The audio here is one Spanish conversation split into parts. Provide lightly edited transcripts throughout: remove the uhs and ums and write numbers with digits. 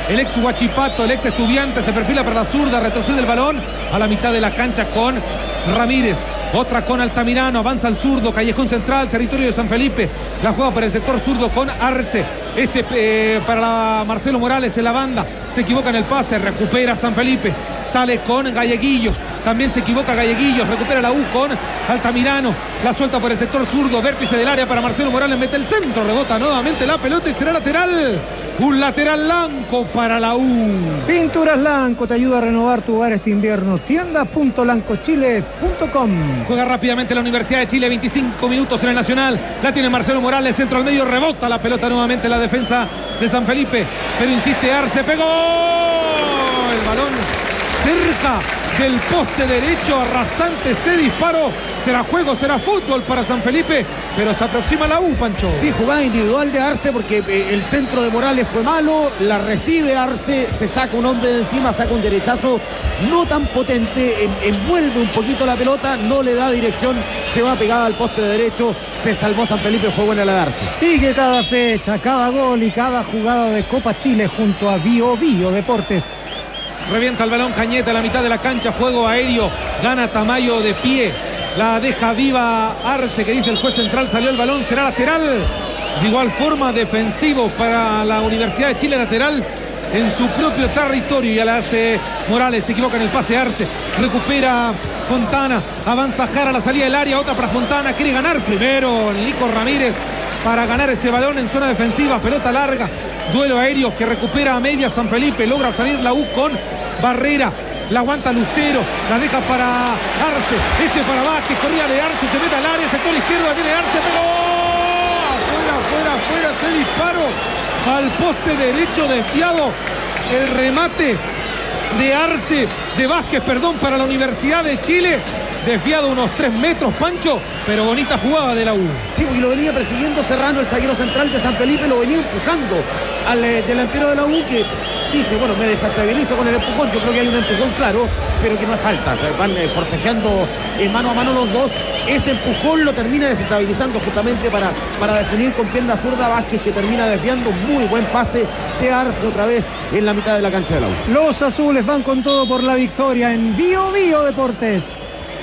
El ex Huachipato, el ex Estudiante, se perfila para la zurda, retrocede el balón a la mitad de la cancha con Ramírez. Otra con Altamirano, avanza al zurdo, callejón central, territorio de San Felipe. La juega para el sector zurdo con Arce. Para Marcelo Morales en la banda. Se equivoca en el pase, recupera San Felipe. Sale con Galleguillos. También se equivoca Galleguillos. Recupera la U con Altamirano. La suelta por el sector zurdo. Vértice del área para Marcelo Morales. Mete el centro. Rebota nuevamente la pelota y será lateral. Un lateral blanco para la U. Pinturas Lanco te ayuda a renovar tu hogar este invierno. Tienda.lancochile.com. Juega rápidamente la Universidad de Chile. 25 minutos en el Nacional. La tiene Marcelo Morales. Centro al medio. Rebota la pelota nuevamente la defensa de San Felipe. Pero insiste Arce. Pegó. El balón cerca del poste derecho. Arrasante ese disparo. Será juego, será fútbol para San Felipe. Pero se aproxima la U, Pancho. Sí, jugada individual de Arce porque el centro de Morales fue malo. La recibe Arce, se saca un hombre de encima, saca un derechazo no tan potente, envuelve un poquito la pelota, no le da dirección, se va pegada al poste derecho. Se salvó San Felipe, fue buena la de Arce. Sigue cada fecha, cada gol y cada jugada de Copa Chile junto a Bio Bio Deportes. Revienta el balón Cañete a la mitad de la cancha, juego aéreo, gana Tamayo de pie, la deja viva Arce, que dice el juez central, salió el balón, será lateral. De igual forma, defensivo para la Universidad de Chile, lateral en su propio territorio. Ya la hace Morales, se equivoca en el pase Arce, recupera Fontana, avanza Jara a la salida del área, otra para Fontana, quiere ganar primero Nico Ramírez para ganar ese balón en zona defensiva, pelota larga, duelo aéreo que recupera a media San Felipe, logra salir la U con Barrera, la aguanta Lucero, la deja para Arce, para Vázquez, corría de Arce, se mete al área, sector izquierdo, la tiene Arce, pegó, fuera, ese disparo al poste derecho desviado, el remate de Arce, de Vázquez, para la Universidad de Chile, desviado unos 3 metros, Pancho, pero bonita jugada de la U. Sí, y lo venía persiguiendo Serrano, el zaguero central de San Felipe, lo venía empujando al delantero de la U, que dice, bueno, me desestabilizo con el empujón. Yo creo que hay un empujón claro, pero que no es falta. Van forcejeando mano a mano los dos. Ese empujón lo termina desestabilizando justamente para definir con pierna zurda Vázquez, que termina desviando. Muy buen pase de Arce otra vez en la mitad de la cancha de la U. Los azules van con todo por la victoria en Bio Bio Deportes.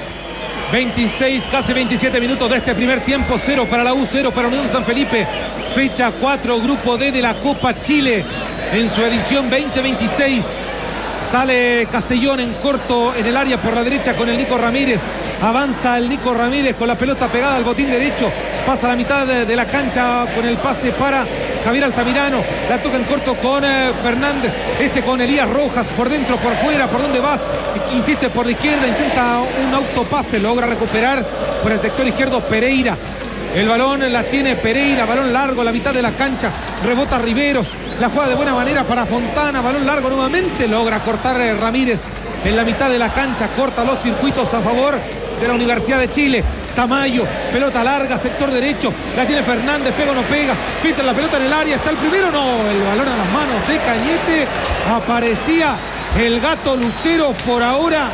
26, casi 27 minutos de este primer tiempo. 0 para la U, 0 para Unión San Felipe. Fecha 4, grupo D de la Copa Chile en su edición 2026. Sale Castellón en corto en el área por la derecha con el Nico Ramírez. Avanza el Nico Ramírez con la pelota pegada al botín derecho. Pasa a la mitad de la cancha con el pase para Javier Altamirano. La toca en corto con Fernández. Con Elías Rojas por dentro, por fuera. ¿Por dónde vas? Insiste por la izquierda. Intenta un autopase. Logra recuperar por el sector izquierdo Pereira. El balón la tiene Pereira, balón largo a la mitad de la cancha, rebota Riveros, la juega de buena manera para Fontana, balón largo nuevamente, logra cortar Ramírez en la mitad de la cancha, corta los circuitos a favor de la Universidad de Chile. Tamayo, pelota larga, sector derecho, la tiene Fernández, pega o no pega, filtra la pelota en el área, está el primero, no, el balón a las manos de Cañete, aparecía el gato Lucero por ahora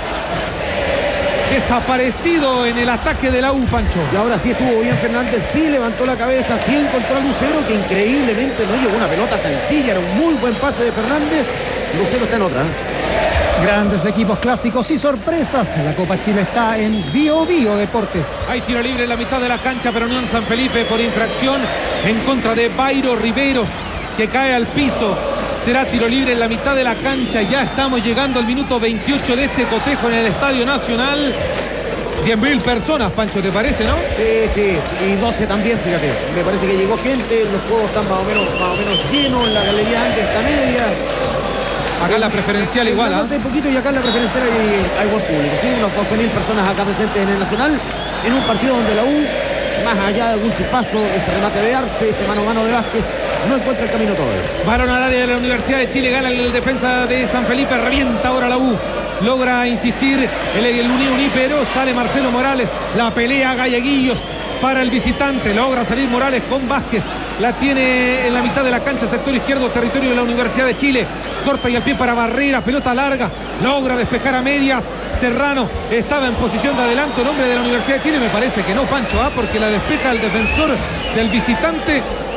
desaparecido en el ataque de la U, Pancho. Y ahora sí estuvo bien Fernández, sí levantó la cabeza, sí encontró a Lucero, que increíblemente no llegó una pelota sencilla, era un muy buen pase de Fernández. Lucero está en otra. Grandes equipos clásicos y sorpresas. La Copa Chile está en Bio Bio Deportes. Hay tiro libre en la mitad de la cancha para Unión San Felipe por infracción en contra de Bairo Riveros, que cae al piso. Será tiro libre en la mitad de la cancha. Ya estamos llegando al minuto 28 de este cotejo en el Estadio Nacional. 10.000 personas, Pancho, ¿te parece, no? Sí, y 12 también, fíjate. Me parece que llegó gente, los juegos están más o menos llenos, la galería antes está media. Acá en la preferencial igual, ¿ah? Un poquito, y acá en la preferencial hay buen público, sí, unos 12.000 personas acá presentes en el Nacional, en un partido donde la U, más allá de algún chispazo, ese remate de Arce, ese mano a mano de Vázquez, no encuentra el camino todavía. Balón al área de la Universidad de Chile, gana el defensa de San Felipe, revienta ahora la U. Logra insistir el Uni, pero sale Marcelo Morales, la pelea Galleguillos para el visitante, logra salir Morales con Vázquez, la tiene en la mitad de la cancha, sector izquierdo, territorio de la Universidad de Chile, corta y al pie para Barrera, pelota larga, logra despejar a medias, Serrano estaba en posición de adelanto, el hombre de la Universidad de Chile, me parece que no, Pancho, porque la despeja el defensor del visitante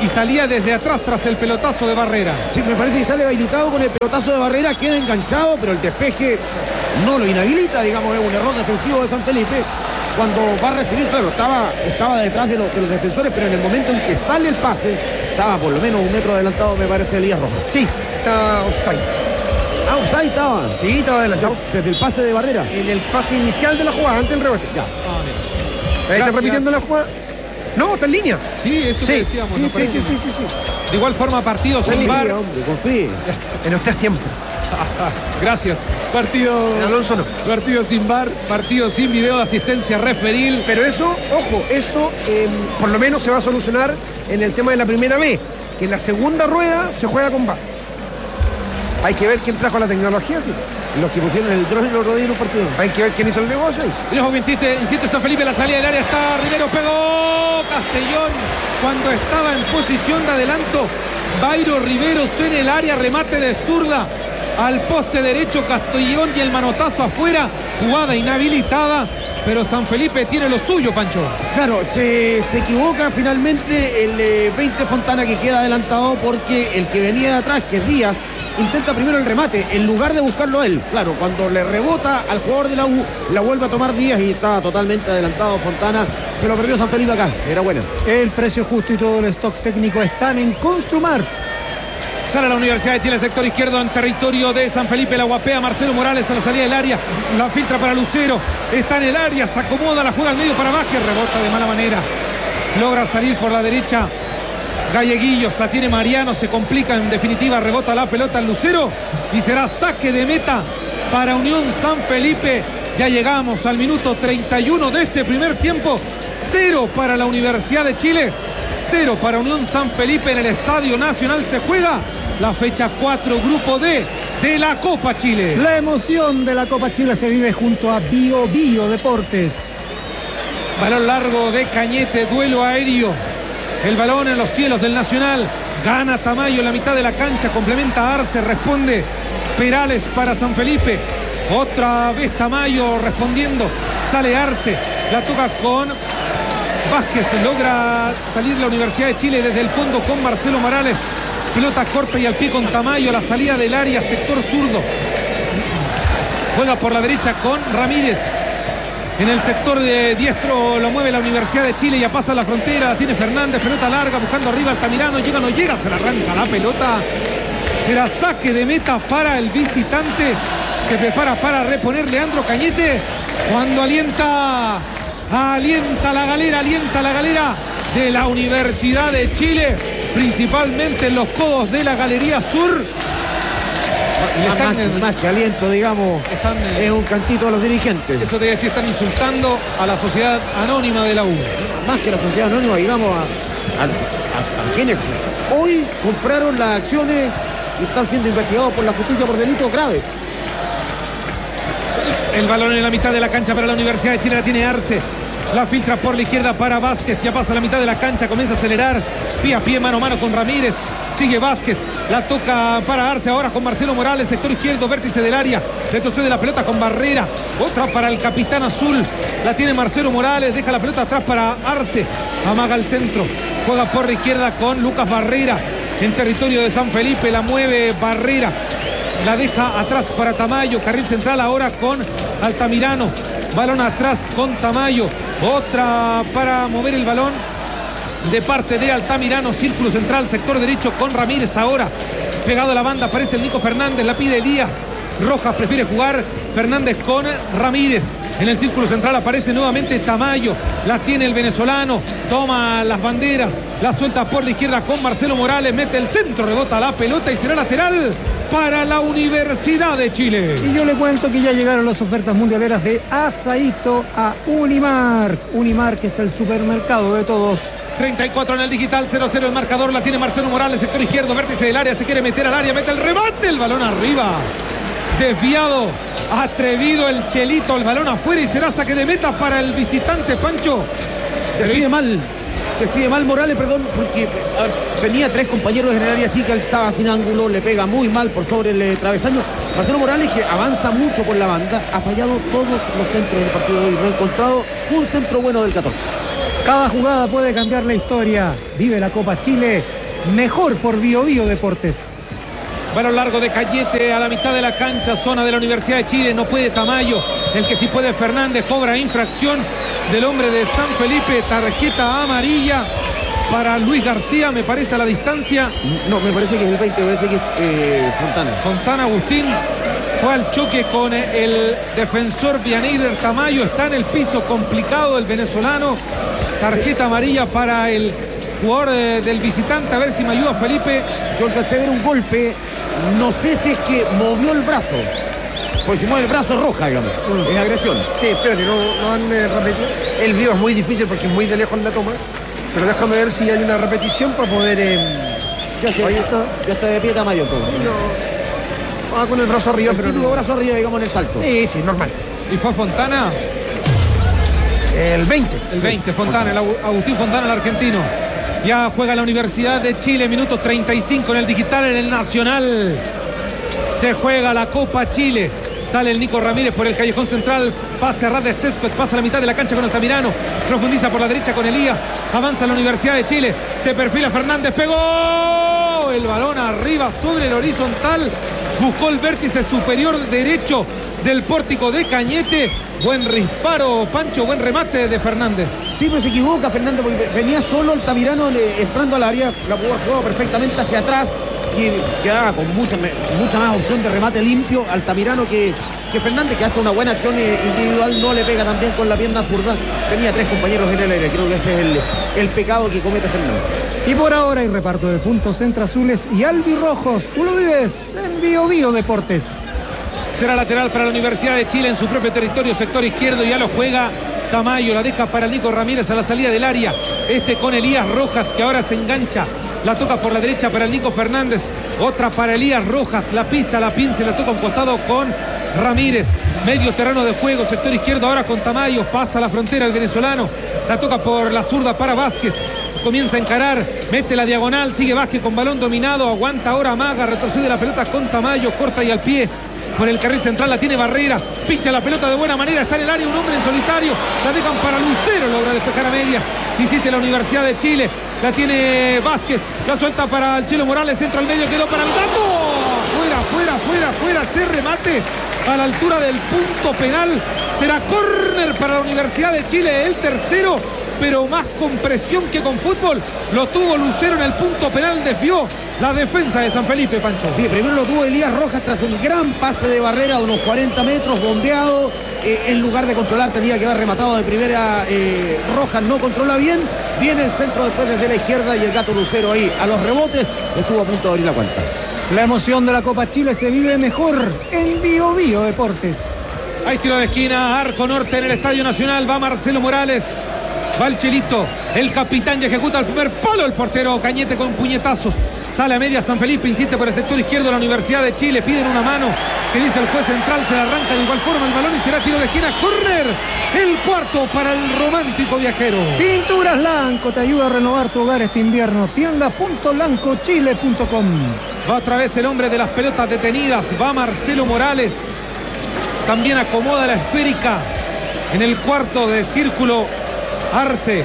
y salía desde atrás tras el pelotazo de Barrera. Sí, me parece que sale habilitado con el pelotazo de Barrera, queda enganchado, pero el despeje no lo inhabilita, digamos, es un error defensivo de San Felipe. Cuando va a recibir, claro, estaba detrás de los defensores, pero en el momento en que sale el pase, estaba por lo menos un metro adelantado, me parece, Elías Rojas. Sí, está offside. Ah, offside estaba. Sí, estaba adelantado. Desde el pase de Barrera. En el pase inicial de la jugada, antes del rebote. Ya. Ahí está repitiendo la jugada. No, está en línea. Sí, eso que decíamos. Sí. De igual forma, partido sin VAR. Hombre, confíe. En usted siempre. Gracias. Partido. En Alonso no. Partido sin VAR, partido sin video de asistencia referil. Pero eso, ojo, eso por lo menos se va a solucionar en el tema de la primera vez, que en la segunda rueda se juega con VAR. Hay que ver quién trajo la tecnología, sí. Los que pusieron el dron y los rodillos en un partido. Hay que ver quién hizo el negocio ahí. Y luego insiste San Felipe, la salida del área está Rivero, pegó Castellón cuando estaba en posición de adelanto. Bairo Riveros en el área, remate de zurda al poste derecho, Castellón y el manotazo afuera, jugada inhabilitada, pero San Felipe tiene lo suyo, Pancho. Claro, se equivoca finalmente el 20 Fontana, que queda adelantado porque el que venía de atrás, que es Díaz, intenta primero el remate en lugar de buscarlo a él. Claro, cuando le rebota al jugador de la U, la vuelve a tomar Díaz y está totalmente adelantado Fontana. Se lo perdió San Felipe acá, era buena. El precio justo y todo el stock técnico están en Construmart. Sale a la Universidad de Chile, sector izquierdo en territorio de San Felipe, la guapea Marcelo Morales a la salida del área, la filtra para Lucero, está en el área, se acomoda, la juega al medio para Vázquez, rebota de mala manera, logra salir por la derecha Galleguillos, la tiene Mariano, se complica, en definitiva rebota la pelota al Lucero y será saque de meta para Unión San Felipe. Ya llegamos al minuto 31 de este primer tiempo. 0 para la Universidad de Chile, 0 para Unión San Felipe. En el Estadio Nacional se juega la fecha 4, grupo D de la Copa Chile. La emoción de la Copa Chile se vive junto a Bio Bio Deportes. Balón largo de Cañete, duelo aéreo. El balón en los cielos del Nacional. Gana Tamayo en la mitad de la cancha, complementa Arce, responde Perales para San Felipe. Otra vez Tamayo respondiendo, sale Arce, la toca con Vázquez, logra salir la Universidad de Chile desde el fondo con Marcelo Morales. Pelota corta y al pie con Tamayo, la salida del área, sector zurdo. Juega por la derecha con Ramírez. En el sector de diestro lo mueve la Universidad de Chile, ya pasa la frontera, la tiene Fernández, pelota larga, buscando arriba Altamirano, llega, no llega, se le arranca la pelota. Será saque de meta para el visitante. Se prepara para reponer Leandro Cañete cuando alienta la galera de la Universidad de Chile, principalmente en los codos de la Galería Sur. Más que aliento, digamos, es un cantito a los dirigentes. Eso te decía, están insultando a la sociedad anónima de la U. Más que la sociedad anónima, digamos, a quienes hoy compraron las acciones y están siendo investigados por la justicia por delitos graves. El balón en la mitad de la cancha para la Universidad de Chile, la tiene Arce. La filtra por la izquierda para Vázquez, ya pasa la mitad de la cancha, comienza a acelerar, pie a pie, mano a mano con Ramírez, sigue Vázquez, la toca para Arce ahora con Marcelo Morales, sector izquierdo, vértice del área, retrocede la pelota con Barrera, otra para el capitán azul, la tiene Marcelo Morales, deja la pelota atrás para Arce, amaga al centro, juega por la izquierda con Lucas Barrera, en territorio de San Felipe, la mueve Barrera, la deja atrás para Tamayo, carril central ahora con Altamirano, balón atrás con Tamayo, otra para mover el balón de parte de Altamirano, círculo central, sector derecho con Ramírez ahora, pegado a la banda, aparece el Nico Fernández, la pide Elías, Rojas prefiere jugar, Fernández con Ramírez, en el círculo central aparece nuevamente Tamayo, la tiene el venezolano, toma las banderas, la suelta por la izquierda con Marcelo Morales, mete el centro, rebota la pelota y será lateral para la Universidad de Chile. Y yo le cuento que ya llegaron las ofertas mundialeras de Asaíto a Unimark. Unimark es el supermercado de todos. 34 en el digital, 0-0 el marcador, la tiene Marcelo Morales, sector izquierdo, vértice del área, se quiere meter al área, mete el remate, el balón arriba. Desviado, atrevido el Chelito, el balón afuera y será saque de meta para el visitante, Pancho. Decide mal Morales, perdón, porque tenía 3 compañeros en el área chica, él estaba sin ángulo, le pega muy mal por sobre el travesaño. Marcelo Morales, que avanza mucho por la banda, ha fallado todos los centros del partido de hoy, no ha encontrado un centro bueno del 14. Cada jugada puede cambiar la historia. Vive la Copa Chile mejor por Bio Bio Deportes. Balón largo de Cañete a la mitad de la cancha, zona de la Universidad de Chile. No puede Tamayo, el que sí puede Fernández. Cobra infracción del hombre de San Felipe. Tarjeta amarilla para Luis García, me parece, a la distancia. No, me parece que es el 20, me parece que es Fontana. Fontana Agustín fue al choque con el defensor Vianeider Tamayo. Está en el piso, complicado el venezolano. Tarjeta amarilla para el jugador del visitante. A ver si me ayuda Felipe. Yo alcancé a ver un golpe. No sé si es que movió el brazo. Pues si mueve el brazo es roja, digamos. Es agresión. Sí, espérate, no han repetido. El video es muy difícil porque es muy de lejos la toma. Pero déjame ver si hay una repetición para poder... Ya está de pie Tamayo. Sí, no. Va con el brazo arriba, pero típico brazo arriba, digamos, en el salto. Sí, normal. ¿Y fue Fontana? El 20. El 20, Fontana, el Agustín Fontana, el argentino. Ya juega la Universidad de Chile, minuto 35 en el digital, en el Nacional. Se juega la Copa Chile. Sale el Nico Ramírez por el callejón central. Pase a ras de césped, pasa a la mitad de la cancha con Altamirano. Profundiza por la derecha con Elías. Avanza la Universidad de Chile. Se perfila Fernández, pegó. El balón arriba sobre el horizontal. Buscó el vértice superior derecho del pórtico de Cañete. Buen disparo, Pancho, buen remate de Fernández. Sí, pero se equivoca Fernández porque venía solo Altamirano entrando al área. La pudo haber jugado perfectamente hacia atrás y quedaba con mucha más opción de remate limpio Altamirano que Fernández, que hace una buena acción individual. No le pega también con la pierna zurda. Tenía 3 compañeros en el aire. Creo que ese es el pecado que comete Fernández. Y por ahora hay reparto de puntos entre azules y albirrojos. Tú lo vives en Bio Bio Deportes. Será lateral para la Universidad de Chile en su propio territorio, sector izquierdo. Ya lo juega Tamayo, la deja para Nico Ramírez a la salida del área. Con Elías Rojas, que ahora se engancha. La toca por la derecha para el Nico Fernández. Otra para Elías Rojas. La pisa, la pinza y la toca a un costado con Ramírez. Medio terreno de juego, sector izquierdo ahora con Tamayo. Pasa la frontera el venezolano. La toca por la zurda para Vázquez. Comienza a encarar, mete la diagonal, sigue Vázquez con balón dominado. Aguanta ahora Maga, retrocede la pelota con Tamayo. Corta y al pie. Por el carril central la tiene Barrera, pincha la pelota de buena manera, está en el área un hombre en solitario, la dejan para Lucero, logra despejar a medias, insiste la Universidad de Chile, la tiene Vázquez, la suelta para el Chelo Morales, entra al medio, quedó para el Gato, fuera, se remate a la altura del punto penal, será córner para la Universidad de Chile, el tercero, pero más con presión que con fútbol, lo tuvo Lucero en el punto penal, desvió la defensa de San Felipe, Pancho. Sí, primero lo tuvo Elías Rojas tras un gran pase de Barrera de unos 40 metros, bombeado. En lugar de controlar tenía que haber rematado de primera. Rojas no controla bien. Viene el centro después desde la izquierda y el Gato Lucero ahí a los rebotes. Estuvo a punto de abrir la cuenta. La emoción de la Copa Chile se vive mejor en Bio Bio Deportes. Hay tiro de esquina, arco norte en el Estadio Nacional. Va Marcelo Morales. Va el Chelito, el capitán, y ejecuta el primer palo. El portero Cañete con puñetazos. Sale a media San Felipe, insiste por el sector izquierdo de la Universidad de Chile. Piden una mano que dice el juez central. Se la arranca de igual forma el balón y será tiro de esquina. Córner, el cuarto para el romántico viajero. Pinturas Lanco te ayuda a renovar tu hogar este invierno. Tienda.lancochile.com. Va otra vez el hombre de las pelotas detenidas. Va Marcelo Morales. También acomoda la esférica en el cuarto de círculo. Arce.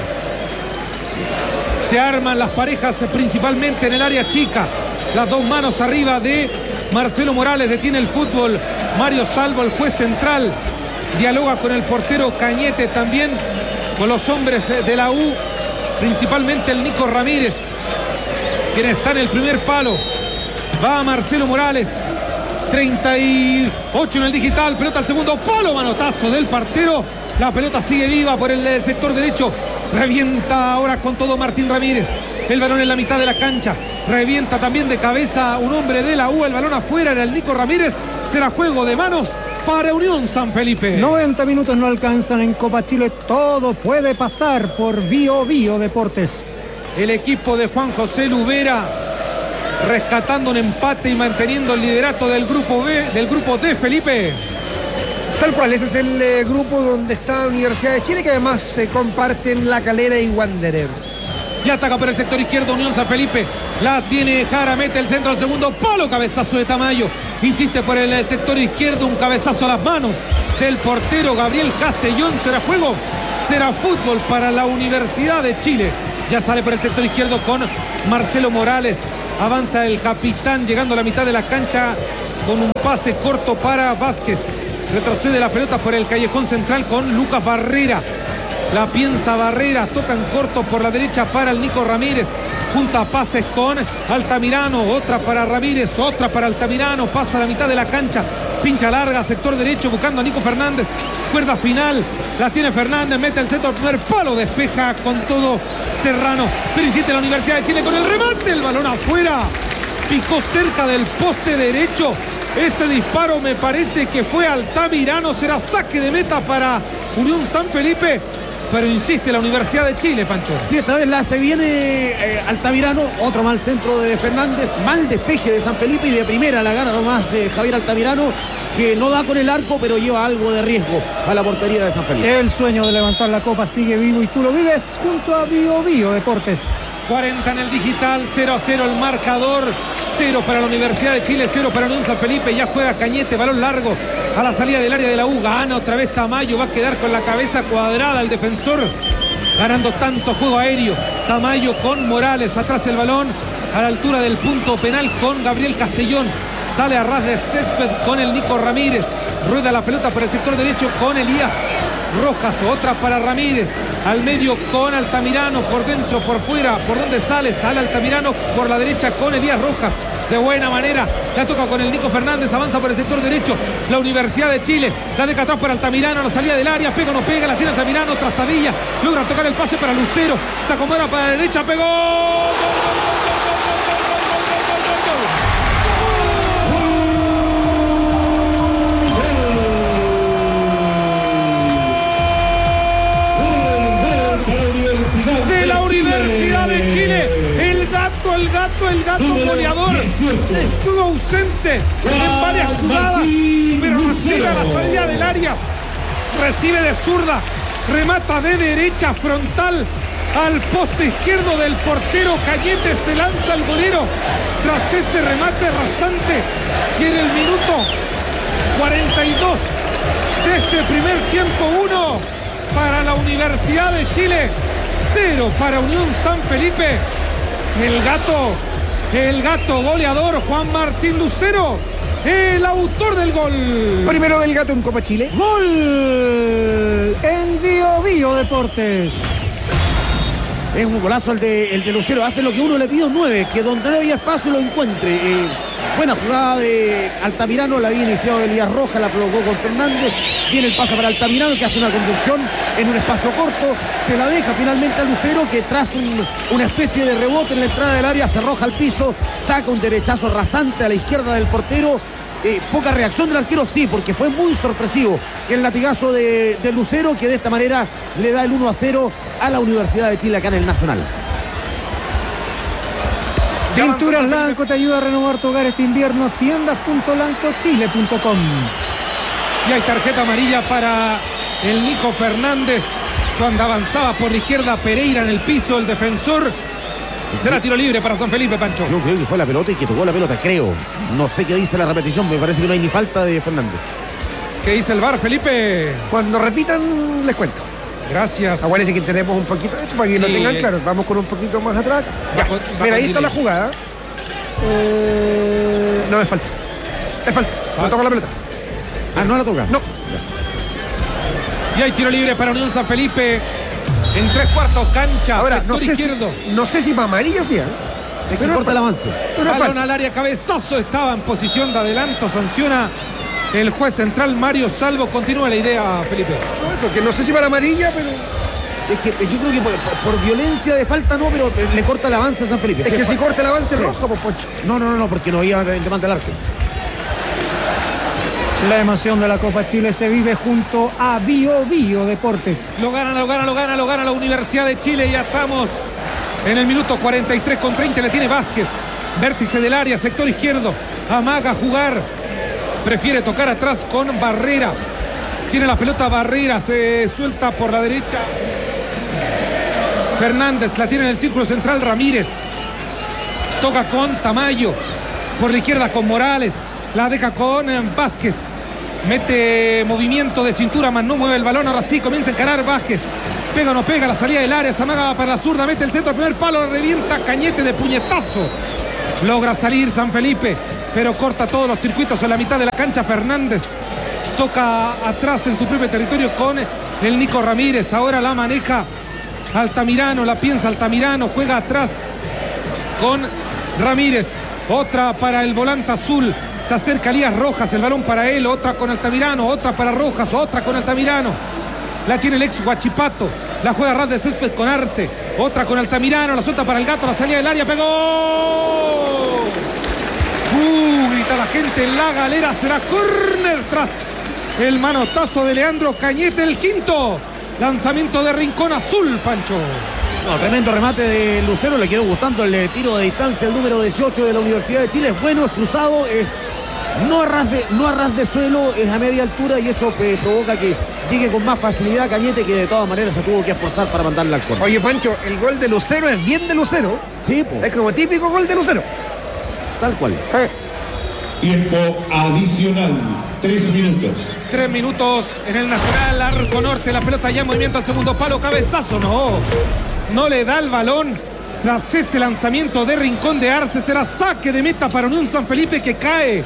Se arman las parejas principalmente en el área chica. Las dos manos arriba de Marcelo Morales. Detiene el fútbol Mario Salvo, el juez central. Dialoga con el portero Cañete, también con los hombres de la U, principalmente el Nico Ramírez, quien está en el primer palo. Va Marcelo Morales. 38 en el digital. Pelota al segundo palo. Manotazo del partero. La pelota sigue viva por el sector derecho. Revienta ahora con todo Martín Ramírez. El balón en la mitad de la cancha. Revienta también de cabeza un hombre de la U. El balón afuera era el Nico Ramírez. Será juego de manos para Unión San Felipe. 90 minutos no alcanzan en Copa Chile. Todo puede pasar por Bio Bio Deportes. El equipo de Juan José Lubera rescatando un empate y manteniendo el liderato del grupo B, del grupo D, Felipe. Tal cual, ese es el grupo donde está la Universidad de Chile, que además se comparten La Calera y Wanderers. Y ataca por el sector izquierdo Unión San Felipe. La tiene Jara, mete el centro al segundo palo. Cabezazo de Tamayo. Insiste por el sector izquierdo, un cabezazo a las manos del portero Gabriel Castellón. Será juego será fútbol para la Universidad de Chile. Ya sale por el sector izquierdo con Marcelo Morales. Avanza el capitán llegando a la mitad de la cancha con un pase corto para Vázquez. Retrocede la pelota por el callejón central con Lucas Barrera. La piensa Barrera, tocan corto por la derecha para el Nico Ramírez. Junta pases con Altamirano, otra para Ramírez, otra para Altamirano. Pasa a la mitad de la cancha, pincha larga, sector derecho buscando a Nico Fernández. Cuerda final, la tiene Fernández, mete el centro al primer palo, despeja con todo Serrano. Pero insiste la Universidad de Chile con el remate, el balón afuera. Picó cerca del poste derecho. Ese disparo me parece que fue Altamirano. Será saque de meta para Unión San Felipe. Pero insiste la Universidad de Chile, Pancho. Sí, esta vez se viene Altamirano. Otro mal centro de Fernández. Mal despeje de San Felipe y de primera la gana nomás Javier Altamirano, que no da con el arco, pero lleva algo de riesgo a la portería de San Felipe. El sueño de levantar la copa sigue vivo y tú lo vives junto a Bio Bio Deportes. 40 en el digital, 0-0 el marcador, 0 para la Universidad de Chile, 0 para Unión San Felipe. Ya juega Cañete, balón largo a la salida del área de la U. Gana otra vez Tamayo, va a quedar con la cabeza cuadrada el defensor, ganando tanto juego aéreo. Tamayo con Morales, atrás el balón a la altura del punto penal con Gabriel Castellón. Sale a ras de césped con el Nico Ramírez. Rueda la pelota por el sector derecho con Elías Rojas, otra para Ramírez. Al medio con Altamirano, por dentro, por fuera, por donde sale Altamirano por la derecha con Elías Rojas. De buena manera, la toca con el Nico Fernández, avanza por el sector derecho. La Universidad de Chile, la deja atrás para Altamirano, la salida del área, pega o no pega, la tiene Altamirano, Trastavilla, logra tocar el pase para Lucero, se acomoda para la derecha, pegó. De la Universidad de Chile, el gato goleador, estuvo ausente en varias jugadas, pero recibe a la salida del área, recibe de zurda, remata de derecha frontal al poste izquierdo del portero Cañete, se lanza el golero tras ese remate rasante, y en el minuto 42 de este primer tiempo, 1 para la Universidad de Chile, 0 para Unión San Felipe. El gato goleador Juan Martín Lucero, el autor del gol. Primero del gato en Copa Chile. Gol en Bio Bio Deportes. Es un golazo el de Lucero, hace lo que uno le pide un 9, que donde no había espacio lo encuentre. Buena jugada de Altamirano, la había iniciado Elías Rojas, la provocó con Fernández. Viene el pase para Altamirano, que hace una conducción en un espacio corto. Se la deja finalmente a Lucero, que tras una especie de rebote en la entrada del área se arroja al piso, saca un derechazo rasante a la izquierda del portero. Poca reacción del arquero, sí, porque fue muy sorpresivo el latigazo de Lucero, que de esta manera le da el 1-0 a la Universidad de Chile acá en el Nacional. Pinturas Blanco te ayuda a renovar tu hogar este invierno. tiendas.blancochile.com. Y hay tarjeta amarilla para el Nico Fernández cuando avanzaba por la izquierda Pereira en el piso, el defensor. Será tiro libre para San Felipe, Pancho. Yo creo que fue la pelota y que tocó la pelota, creo. No sé qué dice la repetición, me parece que no hay ni falta de Fernández. ¿Qué dice el VAR, Felipe? Cuando repitan, les cuento. Gracias. Acuérdense que tenemos un poquito de esto para que lo tengan claro. Vamos con un poquito más atrás. Ya. Mira, ahí está la jugada. No, es falta. Es falta. No toca la pelota. Ah, ¿no la toca? No. Y hay tiro libre para Unión San Felipe en 3/4 cancha. Ahora, no sé si para amarilla sí, es que corta el avance. Balón al área, cabezazo, estaba en posición de adelanto, sanciona el juez central Mario Salvo. Continúa la idea, Felipe. No, eso, que no sé si para amarilla, pero... Es que yo creo que por violencia de falta no, pero le corta el avance a San Felipe. Es que si corta el avance es roja, pues, Poncho. No, porque no iba de manta al arco. La emoción de la Copa Chile se vive junto a Bio Bio Deportes. Lo gana la Universidad de Chile. Ya estamos en el minuto 43 con 30. Le tiene Vázquez. Vértice del área, sector izquierdo. Amaga jugar. Prefiere tocar atrás con Barrera. Tiene la pelota Barrera. Se suelta por la derecha. Fernández la tiene en el círculo central. Ramírez. Toca con Tamayo. Por la izquierda con Morales. La deja con Vázquez. Mete movimiento de cintura, más no mueve el balón. Ahora sí, comienza a encarar Vázquez. Pega o no pega, la salida del área. Se amaga para la zurda, mete el centro, primer palo, revienta Cañete de puñetazo. Logra salir San Felipe, pero corta todos los circuitos en la mitad de la cancha. Fernández toca atrás en su propio territorio con el Nico Ramírez. Ahora la maneja Altamirano, la piensa Altamirano, juega atrás con Ramírez. Otra para el volante azul. Se acerca Elías Rojas, el balón para él. Otra con Altamirano, otra para Rojas, otra con Altamirano. La tiene el ex Huachipato. La juega ras de césped con Arce. Otra con Altamirano, la suelta para el Gato, la salida del área, pegó. Grita la gente en la galera. Será córner tras el manotazo de Leandro Cañete, el quinto. Lanzamiento de Rincón Azul, Pancho. No, tremendo remate de Lucero, le quedó gustando el tiro de distancia, el número 18 de la Universidad de Chile. Es bueno, es cruzado, es no a ras de suelo, es a media altura y eso provoca que llegue con más facilidad Cañete, que de todas maneras se tuvo que esforzar para mandarla al corner. Oye, Pancho, el gol de Lucero es bien de Lucero. Sí, po. Es como típico gol de Lucero. Tal cual. Tiempo adicional, 3 minutos. 3 minutos en el Nacional, arco norte, la pelota ya en movimiento al segundo palo, cabezazo, no le da el balón. Tras ese lanzamiento de Rincón de Arce, será saque de meta para Unión San Felipe, que cae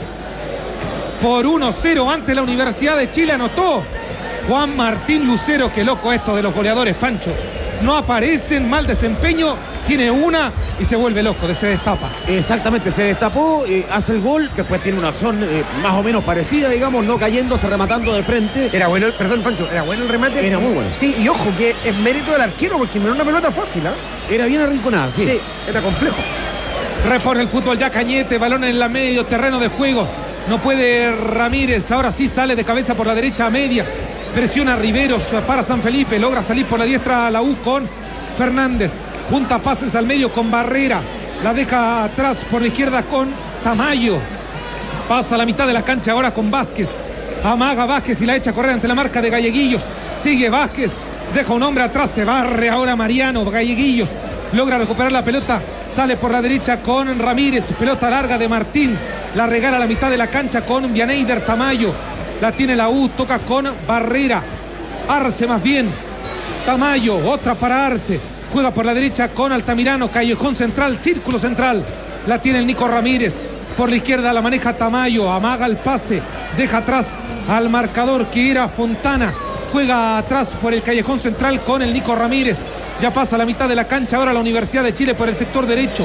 por 1-0 ante la Universidad de Chile. Anotó Juan Martín Lucero. Qué loco esto de los goleadores, Pancho. No aparecen, mal desempeño, tiene una y se vuelve loco, se destapa. Exactamente, se destapó, hace el gol, después tiene una acción más o menos parecida, digamos, no cayéndose, rematando de frente. Era bueno, perdón, Pancho, era bueno el remate. Era muy bueno. Sí, y ojo, que es mérito del arquero, porque me dio una pelota fácil, Era bien arrinconada, sí. Sí, era complejo. Repone el fútbol ya Cañete, balón en la medio terreno de juego. No puede Ramírez, ahora sí sale de cabeza por la derecha a medias. Presiona Riveros para San Felipe, logra salir por la diestra a la U con Fernández. Junta pases al medio con Barrera, la deja atrás por la izquierda con Tamayo. Pasa a la mitad de la cancha ahora con Vázquez. Amaga Vázquez y la echa a correr ante la marca de Galleguillos. Sigue Vázquez, deja un hombre atrás, se barre ahora Mariano. Galleguillos logra recuperar la pelota, sale por la derecha con Ramírez, pelota larga de Martín, la regala a la mitad de la cancha con Vianeider Tamayo. La tiene la U, toca con Barrera, Arce más bien, Tamayo, otra para Arce, juega por la derecha con Altamirano, callejón central, círculo central, la tiene el Nico Ramírez, por la izquierda la maneja Tamayo, amaga el pase, deja atrás al marcador que era Fontana, juega atrás por el callejón central con el Nico Ramírez, ya pasa a la mitad de la cancha ahora la Universidad de Chile por el sector derecho,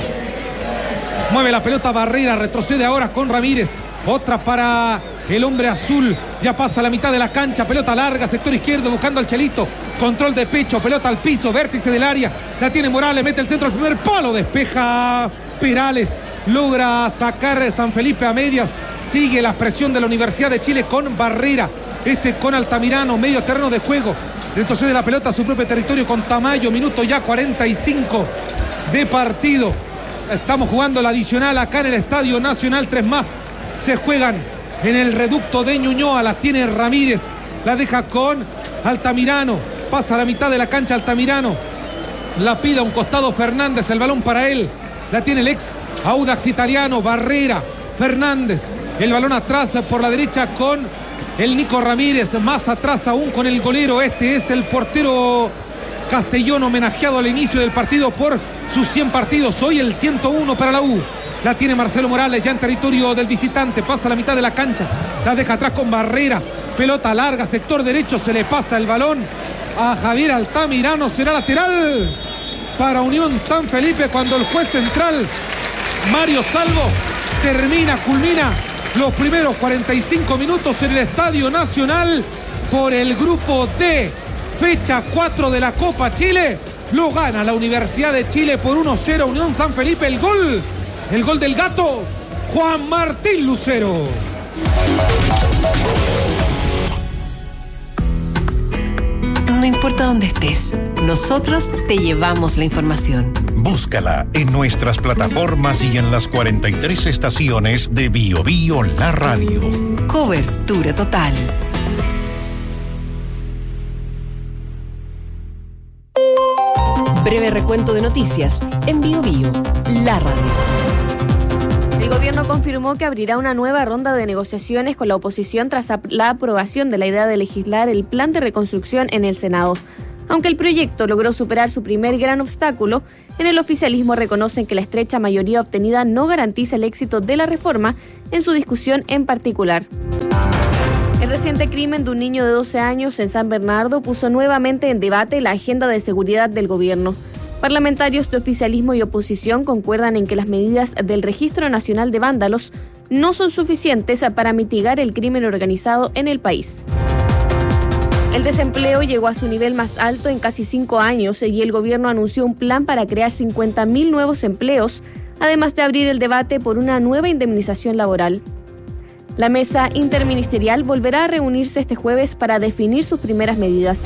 mueve la pelota Barrera, retrocede ahora con Ramírez, otra para el hombre azul, ya pasa a la mitad de la cancha, pelota larga, sector izquierdo buscando al Chelito, control de pecho, pelota al piso, vértice del área, la tiene Morales, mete el centro al primer palo, despeja Perales, logra sacar San Felipe a medias, sigue la presión de la Universidad de Chile con Barrera, con Altamirano, medio terreno de juego, retrocede la pelota a su propio territorio con Tamayo, minuto ya 45 de partido, estamos jugando la adicional acá en el Estadio Nacional, 3 más, se juegan en el reducto de Ñuñoa, la tiene Ramírez, la deja con Altamirano, pasa a la mitad de la cancha Altamirano, la pide a un costado Fernández, el balón para él, la tiene el ex Audax italiano, Barrera, Fernández, el balón atrás por la derecha con el Nico Ramírez, más atrás aún con el golero, es el portero Castellón, homenajeado al inicio del partido por sus 100 partidos, hoy el 101 para la U. La tiene Marcelo Morales ya en territorio del visitante, pasa a la mitad de la cancha, la deja atrás con Barrera, pelota larga, sector derecho, se le pasa el balón a Javier Altamirano, será lateral para Unión San Felipe cuando el juez central Mario Salvo culmina los primeros 45 minutos en el Estadio Nacional por el grupo D, fecha 4 de la Copa Chile, lo gana la Universidad de Chile por 1-0 Unión San Felipe, el gol del Gato, Juan Martín Lucero. No importa dónde estés, nosotros te llevamos la información. Búscala en nuestras plataformas y en las 43 estaciones de Bio Bio La Radio. Cobertura total. Breve recuento de noticias en Bio Bio La Radio. El gobierno confirmó que abrirá una nueva ronda de negociaciones con la oposición tras la aprobación de la idea de legislar el plan de reconstrucción en el Senado. Aunque el proyecto logró superar su primer gran obstáculo, en el oficialismo reconocen que la estrecha mayoría obtenida no garantiza el éxito de la reforma en su discusión en particular. El reciente crimen de un niño de 12 años en San Bernardo puso nuevamente en debate la agenda de seguridad del gobierno. Parlamentarios de oficialismo y oposición concuerdan en que las medidas del Registro Nacional de Vándalos no son suficientes para mitigar el crimen organizado en el país. El desempleo llegó a su nivel más alto en casi 5 años y el gobierno anunció un plan para crear 50.000 nuevos empleos, además de abrir el debate por una nueva indemnización laboral. La mesa interministerial volverá a reunirse este jueves para definir sus primeras medidas.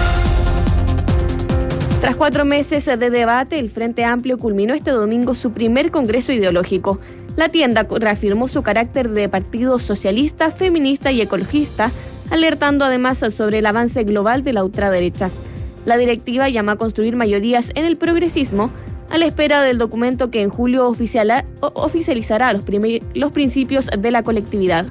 Tras 4 meses de debate, el Frente Amplio culminó este domingo su primer congreso ideológico. La tienda reafirmó su carácter de partido socialista, feminista y ecologista, alertando además sobre el avance global de la ultraderecha. La directiva llama a construir mayorías en el progresismo a la espera del documento que en julio oficializará los principios de la colectividad.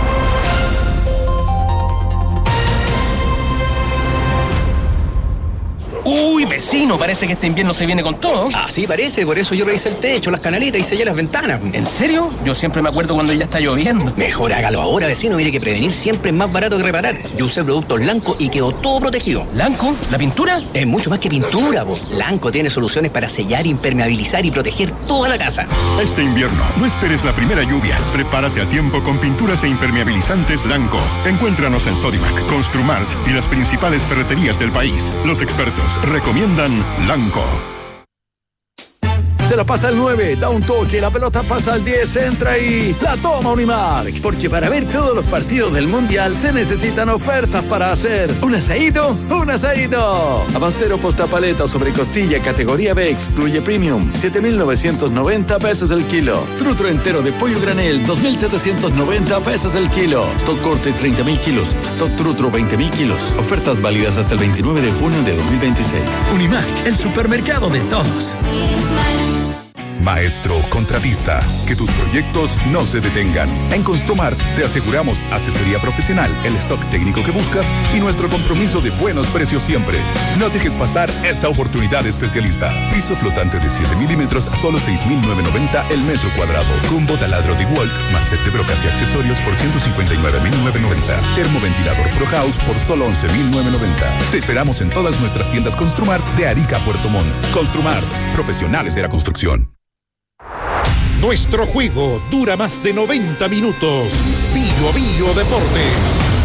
Uy, vecino, parece que este invierno se viene con todo. Así parece, por eso yo revisé el techo, las canaletas y sellé las ventanas. ¿En serio? Yo siempre me acuerdo cuando ya está lloviendo. Mejor hágalo ahora, vecino, mire que prevenir siempre es más barato que reparar. Yo usé productos Lanco y quedó todo protegido. ¿Lanco? ¿La pintura? Es mucho más que pintura, po. Lanco tiene soluciones para sellar, impermeabilizar y proteger toda la casa. Este invierno, no esperes la primera lluvia. Prepárate a tiempo con pinturas e impermeabilizantes Lanco. Encuéntranos en Sodimac, Construmart y las principales ferreterías del país. Los expertos recomiendan Lanco. Se la pasa al 9, da un toque, la pelota pasa al 10, entra y la toma Unimark. Porque para ver todos los partidos del Mundial se necesitan ofertas para hacer un asadito, un asadito. Abastero postapaleta o sobrecostilla categoría B excluye Premium, 7.990 pesos el kilo. Trutro entero de pollo granel, 2.790 pesos el kilo. Stock cortes, 30.000 kilos. Stock trutro, 20.000 kilos. Ofertas válidas hasta el 29 de junio de 2026. Unimark, el supermercado de todos. Maestro contratista, que tus proyectos no se detengan. En Construmart te aseguramos asesoría profesional, el stock técnico que buscas y nuestro compromiso de buenos precios siempre. No dejes pasar esta oportunidad especialista. Piso flotante de 7 milímetros a solo 6.990 el metro cuadrado. Combo taladro de Walt más set de brocas y accesorios por 159.990. Termoventilador Pro House por solo 11.990. Te esperamos en todas nuestras tiendas Construmart de Arica a Puerto Montt. Construmart, profesionales de la construcción. Nuestro juego dura más de 90 minutos. Bio Bio Deportes.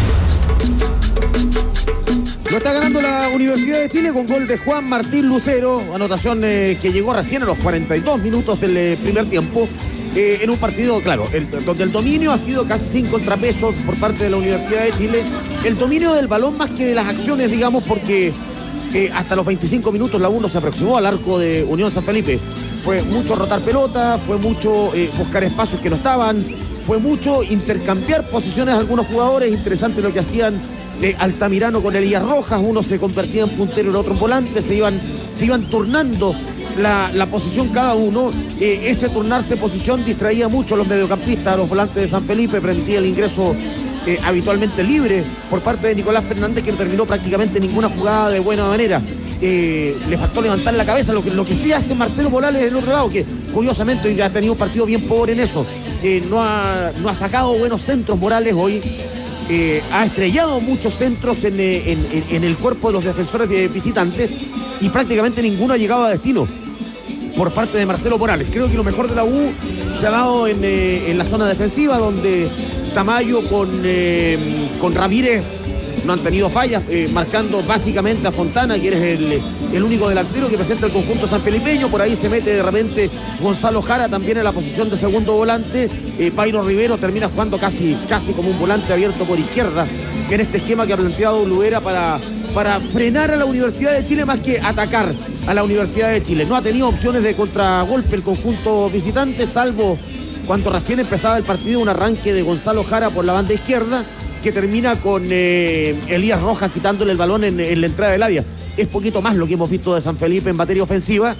Lo está ganando la Universidad de Chile con gol de Juan Martín Lucero. Anotación que llegó recién a los 42 minutos del primer tiempo. En un partido, claro, donde el dominio ha sido casi sin contrapeso por parte de la Universidad de Chile. El dominio del balón más que de las acciones, digamos, porque hasta los 25 minutos la 1 se aproximó al arco de Unión San Felipe. Fue mucho rotar pelota, fue mucho buscar espacios que no estaban, fue mucho intercambiar posiciones a algunos jugadores. Interesante lo que hacían Altamirano con Elías Rojas, uno se convertía en puntero, el otro en volante, se iban turnando la posición cada uno. Ese turnarse posición distraía mucho a los mediocampistas, a los volantes de San Felipe, permitía el ingreso habitualmente libre por parte de Nicolás Fernández, que no terminó prácticamente ninguna jugada de buena manera. Le faltó levantar la cabeza, lo que sí hace Marcelo Morales del otro lado, que curiosamente hoy ya ha tenido un partido bien pobre en eso. No ha sacado buenos centros Morales hoy. Ha estrellado muchos centros en el cuerpo de los defensores de visitantes y prácticamente ninguno ha llegado a destino por parte de Marcelo Morales. Creo que lo mejor de la U se ha dado en la zona defensiva, donde Tamayo con Ramírez no han tenido fallas, marcando básicamente a Fontana, que eres el único delantero que presenta el conjunto sanfelipeño. Por ahí se mete de repente Gonzalo Jara también en la posición de segundo volante. Pairo Rivero termina jugando casi como un volante abierto por izquierda, que en este esquema que ha planteado Luera para frenar a la Universidad de Chile más que atacar a la Universidad de Chile. No ha tenido opciones de contragolpe el conjunto visitante, salvo cuando recién empezaba el partido, un arranque de Gonzalo Jara por la banda izquierda, que termina con Elías Rojas quitándole el balón en la entrada del área. Es poquito más lo que hemos visto de San Felipe en materia ofensiva.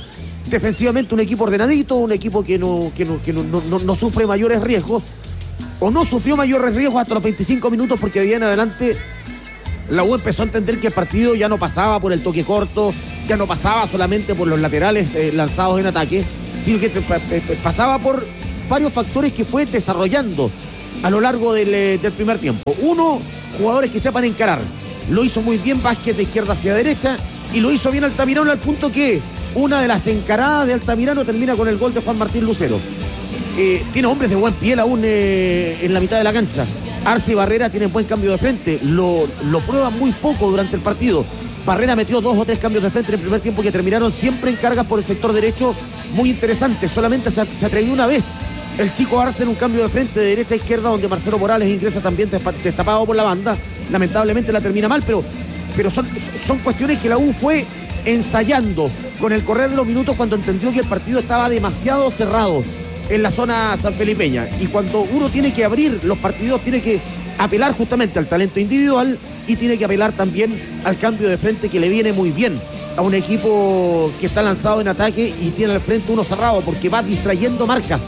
defensivamente un equipo ordenadito, un equipo que no sufre mayores riesgos, o no sufrió mayores riesgos hasta los 25 minutos, porque de ahí en adelante la U empezó a entender que el partido ya no pasaba por el toque corto, ya no pasaba solamente por los laterales lanzados en ataque, sino que pasaba por varios factores que fue desarrollando a lo largo del primer tiempo. Uno, jugadores que sepan encarar. Lo hizo muy bien Vázquez de izquierda hacia derecha y lo hizo bien Altamirano, al punto que una de las encaradas de Altamirano termina con el gol de Juan Martín Lucero. Tiene hombres de buen piel aún en la mitad de la cancha. Arce y Barrera tienen buen cambio de frente, lo prueban muy poco durante el partido. Barrera metió 2 o 3 cambios de frente en el primer tiempo que terminaron siempre en cargas por el sector derecho, muy interesante. Solamente se atrevió una vez el chico Arce en un cambio de frente de derecha a izquierda, donde Marcelo Morales ingresa también destapado por la banda. Lamentablemente la termina mal, pero son cuestiones que la U fue ensayando con el correr de los minutos cuando entendió que el partido estaba demasiado cerrado en la zona sanfelipeña. Y cuando uno tiene que abrir los partidos, tiene que apelar justamente al talento individual y tiene que apelar también al cambio de frente, que le viene muy bien a un equipo que está lanzado en ataque y tiene al frente uno cerrado, porque va distrayendo marcas.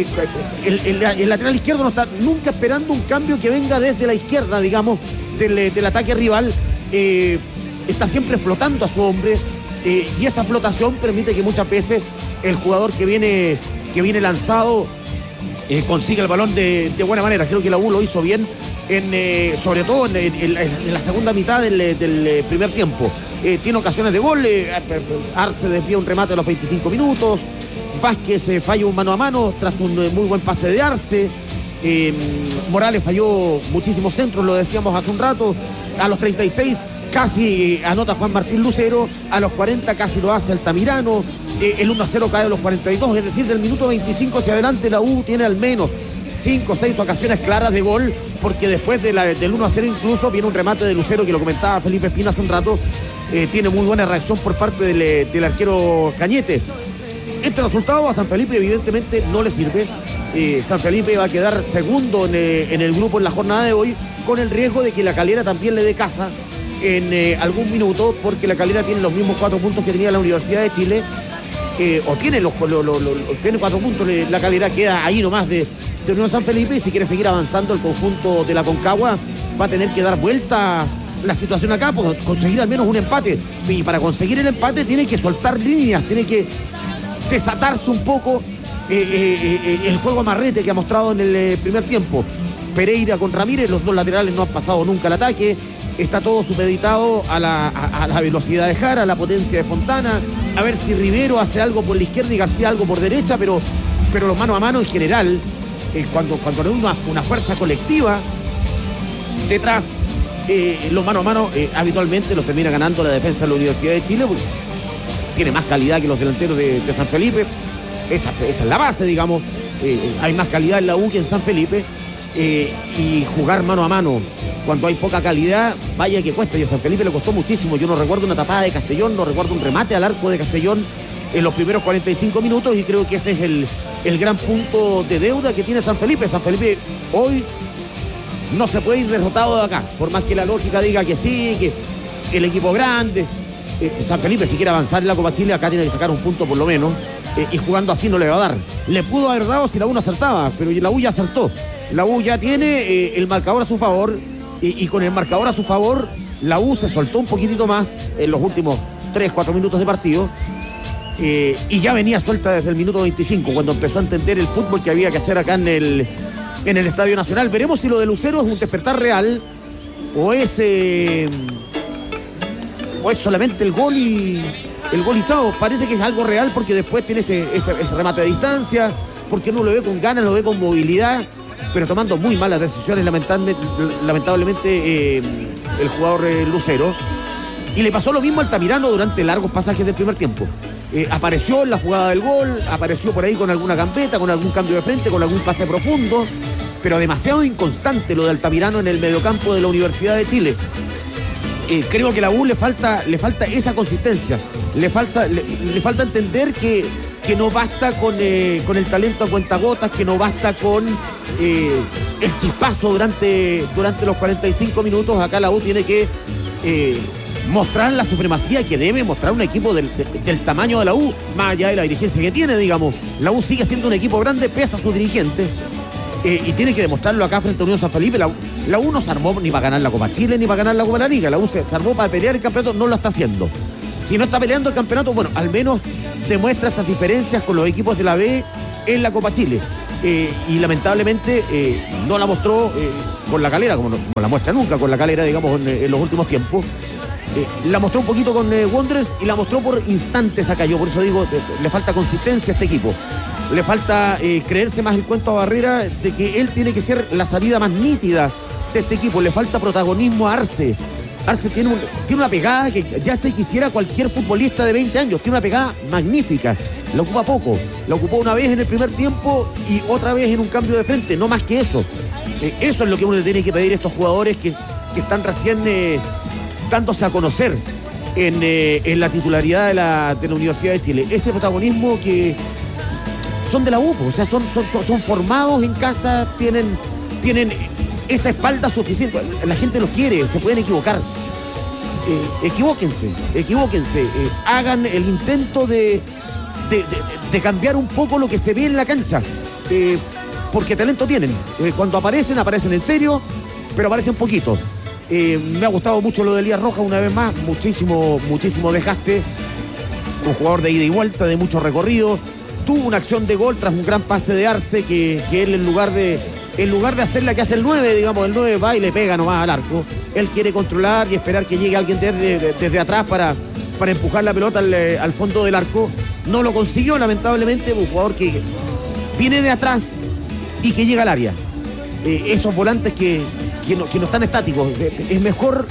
El lateral izquierdo no está nunca esperando un cambio que venga desde la izquierda, digamos, del ataque rival. Está siempre flotando a su hombre, y esa flotación permite que muchas veces el jugador que viene lanzado consiga el balón de buena manera. Creo que la U lo hizo bien, sobre todo en la segunda mitad del primer tiempo. Tiene ocasiones de gol. Arce desvía un remate a los 25 minutos. Vázquez falla un mano a mano tras un muy buen pase de Arce. Morales falló muchísimos centros, lo decíamos hace un rato. A los 36 casi anota Juan Martín Lucero, a los 40 casi lo hace Altamirano. El 1-0 cae a los 42, es decir, del minuto 25 hacia adelante la U tiene al menos 5 o 6 ocasiones claras de gol, porque después del 1-0 incluso viene un remate de Lucero, que lo comentaba Felipe Espina hace un rato. Tiene muy buena reacción por parte del arquero Cañete. Este resultado a San Felipe evidentemente no le sirve. San Felipe va a quedar segundo en el grupo en la jornada de hoy, con el riesgo de que la Calera también le dé casa en algún minuto, porque la Calera tiene los mismos 4 puntos que tenía la Universidad de Chile, o tiene tiene 4 puntos. La Calera queda ahí nomás de Unión San Felipe, y si quiere seguir avanzando el conjunto de la Concagua va a tener que dar vuelta la situación acá, pues conseguir al menos un empate, y para conseguir el empate tiene que soltar líneas, tiene que desatarse un poco el juego amarrete que ha mostrado en el primer tiempo. Pereira con Ramírez, los dos laterales no han pasado nunca al ataque. Está todo supeditado a la velocidad de Jara, a la potencia de Fontana, a ver si Rivero hace algo por la izquierda y García algo por derecha, pero los mano a mano en general, cuando no hay una fuerza colectiva detrás, los mano a mano habitualmente los termina ganando la defensa de la Universidad de Chile, porque tiene más calidad que los delanteros de San Felipe. Esa es la base, digamos. Hay más calidad en la U que en San Felipe, y jugar mano a mano cuando hay poca calidad, vaya que cuesta, y a San Felipe le costó muchísimo. Yo no recuerdo una tapada de Castellón, no recuerdo un remate al arco de Castellón en los primeros 45 minutos, y creo que ese es el gran punto de deuda que tiene San Felipe. San Felipe hoy no se puede ir derrotado de acá, por más que la lógica diga que sí, que el equipo grande. San Felipe, si quiere avanzar en la Copa Chile, acá tiene que sacar un punto por lo menos, y jugando así no le va a dar. Le pudo haber dado si la U no acertaba, pero la U ya acertó. La U ya tiene el marcador a su favor, y con el marcador a su favor la U se soltó un poquitito más en los últimos 3-4 minutos de partido, y ya venía suelta desde el minuto 25, cuando empezó a entender el fútbol que había que hacer acá en el Estadio Nacional. Veremos si lo de Lucero es un despertar real, o es solamente el gol y chao. Parece que es algo real, porque después tiene ese remate de distancia, porque uno lo ve con ganas, lo ve con movilidad, pero tomando muy malas decisiones lamentablemente el jugador Lucero. Y le pasó lo mismo al Altamirano durante largos pasajes del primer tiempo. Apareció en la jugada del gol, apareció por ahí con alguna gambeta, con algún cambio de frente, con algún pase profundo, pero demasiado inconstante lo de Altamirano en el mediocampo de la Universidad de Chile. Creo que a la U le falta esa consistencia, le falta entender que no basta con el talento a cuentagotas, que no basta con el chispazo durante los 45 minutos. Acá la U tiene que mostrar la supremacía que debe mostrar un equipo del tamaño de la U, más allá de la dirigencia que tiene, digamos. La U sigue siendo un equipo grande, pese a sus dirigentes, y tiene que demostrarlo acá frente a Unión San Felipe. La U no se armó ni para ganar la Copa Chile ni para ganar la Copa de la Liga. La U se armó para pelear el campeonato, no lo está haciendo. Si no está peleando el campeonato, bueno, al menos demuestra esas diferencias con los equipos de la B en la Copa Chile. Y lamentablemente no la mostró con La Calera, como no la muestra nunca con La Calera, digamos, en los últimos tiempos. La mostró un poquito con Wanderers y la mostró por instantes acá. Yo por eso digo, le falta consistencia a este equipo. Le falta creerse más el cuento a Barrera de que él tiene que ser la salida más nítida de este equipo. Le falta protagonismo a Arce. Arce tiene una pegada que ya se quisiera cualquier futbolista de 20 años. Tiene una pegada magnífica. La ocupa poco. La ocupó una vez en el primer tiempo y otra vez en un cambio de frente. No más que eso. Eso es lo que uno le tiene que pedir a estos jugadores que están recién dándose a conocer en la titularidad de la Universidad de Chile. Ese protagonismo que son de la U, o sea, son formados en casa, tienen esa espalda suficiente. La gente los quiere, se pueden equivocar. Equivóquense. Hagan el intento de cambiar un poco lo que se ve en la cancha. Porque talento tienen. Cuando aparecen en serio, pero aparecen poquito. Me ha gustado mucho lo de Elías Rojas, una vez más. Muchísimo desgaste. Un jugador de ida y vuelta, de mucho recorrido. Tuvo una acción de gol tras un gran pase de Arce que él en lugar de hacer la que hace el 9, digamos, el 9 va y le pega nomás al arco. Él quiere controlar y esperar que llegue alguien desde atrás para empujar la pelota al fondo del arco. No lo consiguió, lamentablemente, un jugador que viene de atrás y que llega al área. Esos volantes que no están estáticos. Es mejor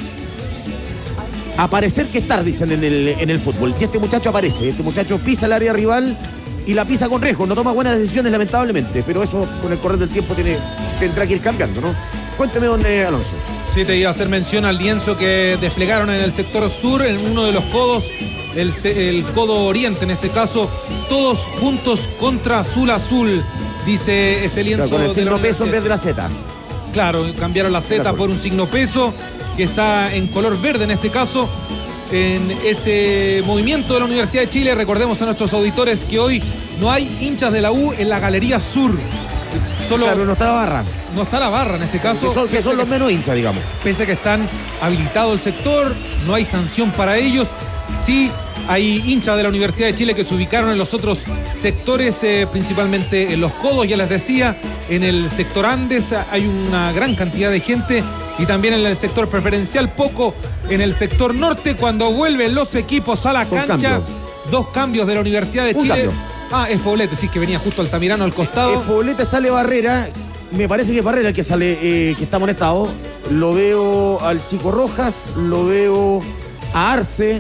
aparecer que estar, dicen en el fútbol. Y este muchacho aparece, este muchacho pisa el área rival y la pisa con riesgo, no toma buenas decisiones lamentablemente, pero eso con el correr del tiempo tendrá que ir cambiando, ¿no? Cuénteme, don Alonso. Sí, te iba a hacer mención al lienzo que desplegaron en el sector sur, en uno de los codos, el codo oriente en este caso, todos juntos contra azul, dice ese lienzo. Claro, con el signo peso en vez de la Z. Claro, cambiaron la Z por un signo peso, que está en color verde en este caso. En ese movimiento de la Universidad de Chile, recordemos a nuestros auditores que hoy no hay hinchas de la U en la Galería Sur. Claro, no está la barra. No está la barra en este caso. Que son los menos hinchas, digamos. Pese a que están habilitado el sector, no hay sanción para ellos. Sí hay hinchas de la Universidad de Chile que se ubicaron en los otros sectores, principalmente en los codos, ya les decía. En el sector Andes hay una gran cantidad de gente y también en el sector preferencial poco. En el sector norte, cuando vuelven los equipos a la cancha, dos cambios de la Universidad de Chile. Es Poblete, sí, que venía justo Altamirano al costado. Poblete, sale Barrera. Me parece que es Barrera el que sale, que está amonestado. Lo veo al Chico Rojas, lo veo a Arce,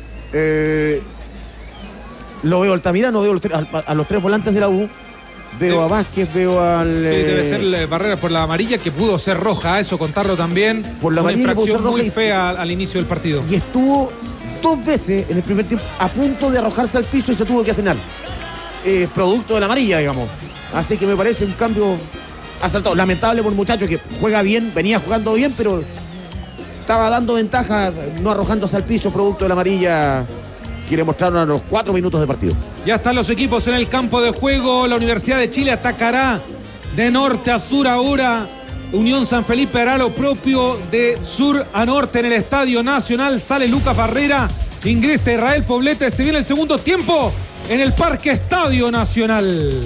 lo veo a Altamirano, veo a los tres volantes de la U. Veo a Vázquez, veo al... Sí, debe ser Barrera por la amarilla, que pudo ser roja, eso contarlo también. Por la amarilla, una infracción muy fea al inicio del partido. Y estuvo 2 veces en el primer tiempo a punto de arrojarse al piso y se tuvo que frenar. Producto de la amarilla, digamos. Así que me parece un cambio acertado. Lamentable por un muchacho que juega bien, venía jugando bien, pero estaba dando ventaja, no arrojándose al piso, producto de la amarilla que le mostraron a los 4 minutos de partido. Ya están los equipos en el campo de juego. La Universidad de Chile atacará de norte a sur ahora. Unión San Felipe hará lo propio de sur a norte en el Estadio Nacional. Sale Lucas Barrera, ingresa Israel Poblete. Se viene el segundo tiempo en el Parque Estadio Nacional.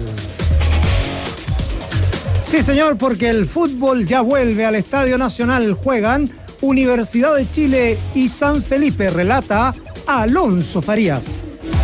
Sí, señor, porque el fútbol ya vuelve al Estadio Nacional. Juegan Universidad de Chile y San Felipe. Relata Alonso Farías.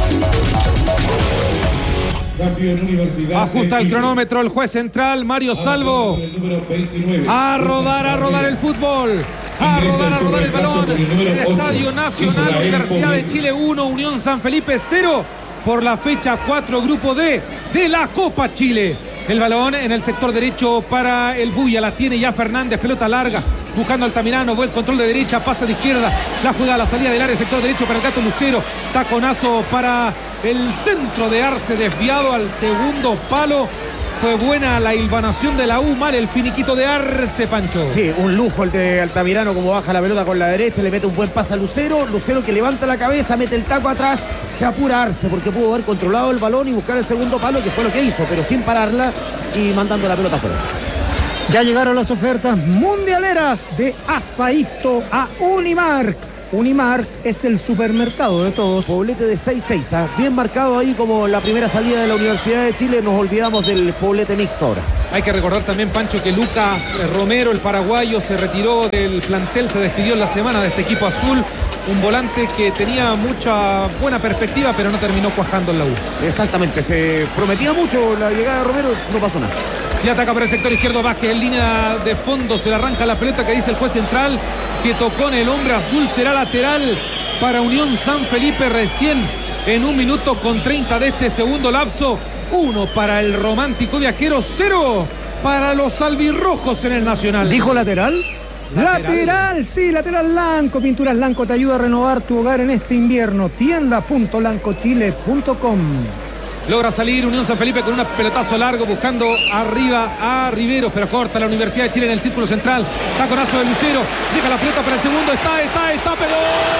Ajusta el cronómetro el juez central, Mario Salvo. A rodar el fútbol. A rodar el balón. En el Estadio Nacional, Universidad de Chile 1, Unión San Felipe 0. Por la fecha 4, grupo D de la Copa Chile. El balón en el sector derecho para el Buya. La tiene ya Fernández, pelota larga. Buscando Altamirano, buen control de derecha, pasa de izquierda. La juega a la salida del área, sector derecho para el Gato Lucero. Taconazo para el centro de Arce, desviado al segundo palo. fue buena la hilvanación de la U, mal el finiquito de Arce, Pancho. Sí, un lujo el de Altamirano, como baja la pelota con la derecha, le mete un buen pase a Lucero. Lucero que levanta la cabeza, mete el taco atrás, se apura Arce porque pudo haber controlado el balón y buscar el segundo palo, que fue lo que hizo, pero sin pararla y mandando la pelota afuera. Ya llegaron las ofertas mundialeras de Asaíto a Unimark. Unimark es el supermercado de todos. Poblete de 6-6, bien marcado ahí como la primera salida de la Universidad de Chile. Nos olvidamos del poblete mixto ahora. Hay que recordar también, Pancho, que Lucas Romero, el paraguayo, se retiró del plantel, se despidió en la semana de este equipo azul. Un volante que tenía mucha buena perspectiva, pero no terminó cuajando en la U. Exactamente, se prometía mucho la llegada de Romero, no pasó nada. Y ataca por el sector izquierdo Vázquez en línea de fondo, se le arranca la pelota que dice el juez central, que tocó en el hombre azul, será lateral para Unión San Felipe recién en 1 minuto con 30 de este segundo lapso. 1 para el romántico viajero, 0 para los albirrojos en el Nacional. ¿Dijo lateral? Lateral, sí, lateral Lanco. Pinturas Lanco te ayuda a renovar tu hogar en este invierno. Tienda.lancochile.com. Logra salir Unión San Felipe con un pelotazo largo buscando arriba a Riveros, pero corta la Universidad de Chile en el círculo central. Taconazo de Lucero, deja la pelota para el segundo, está, pegó.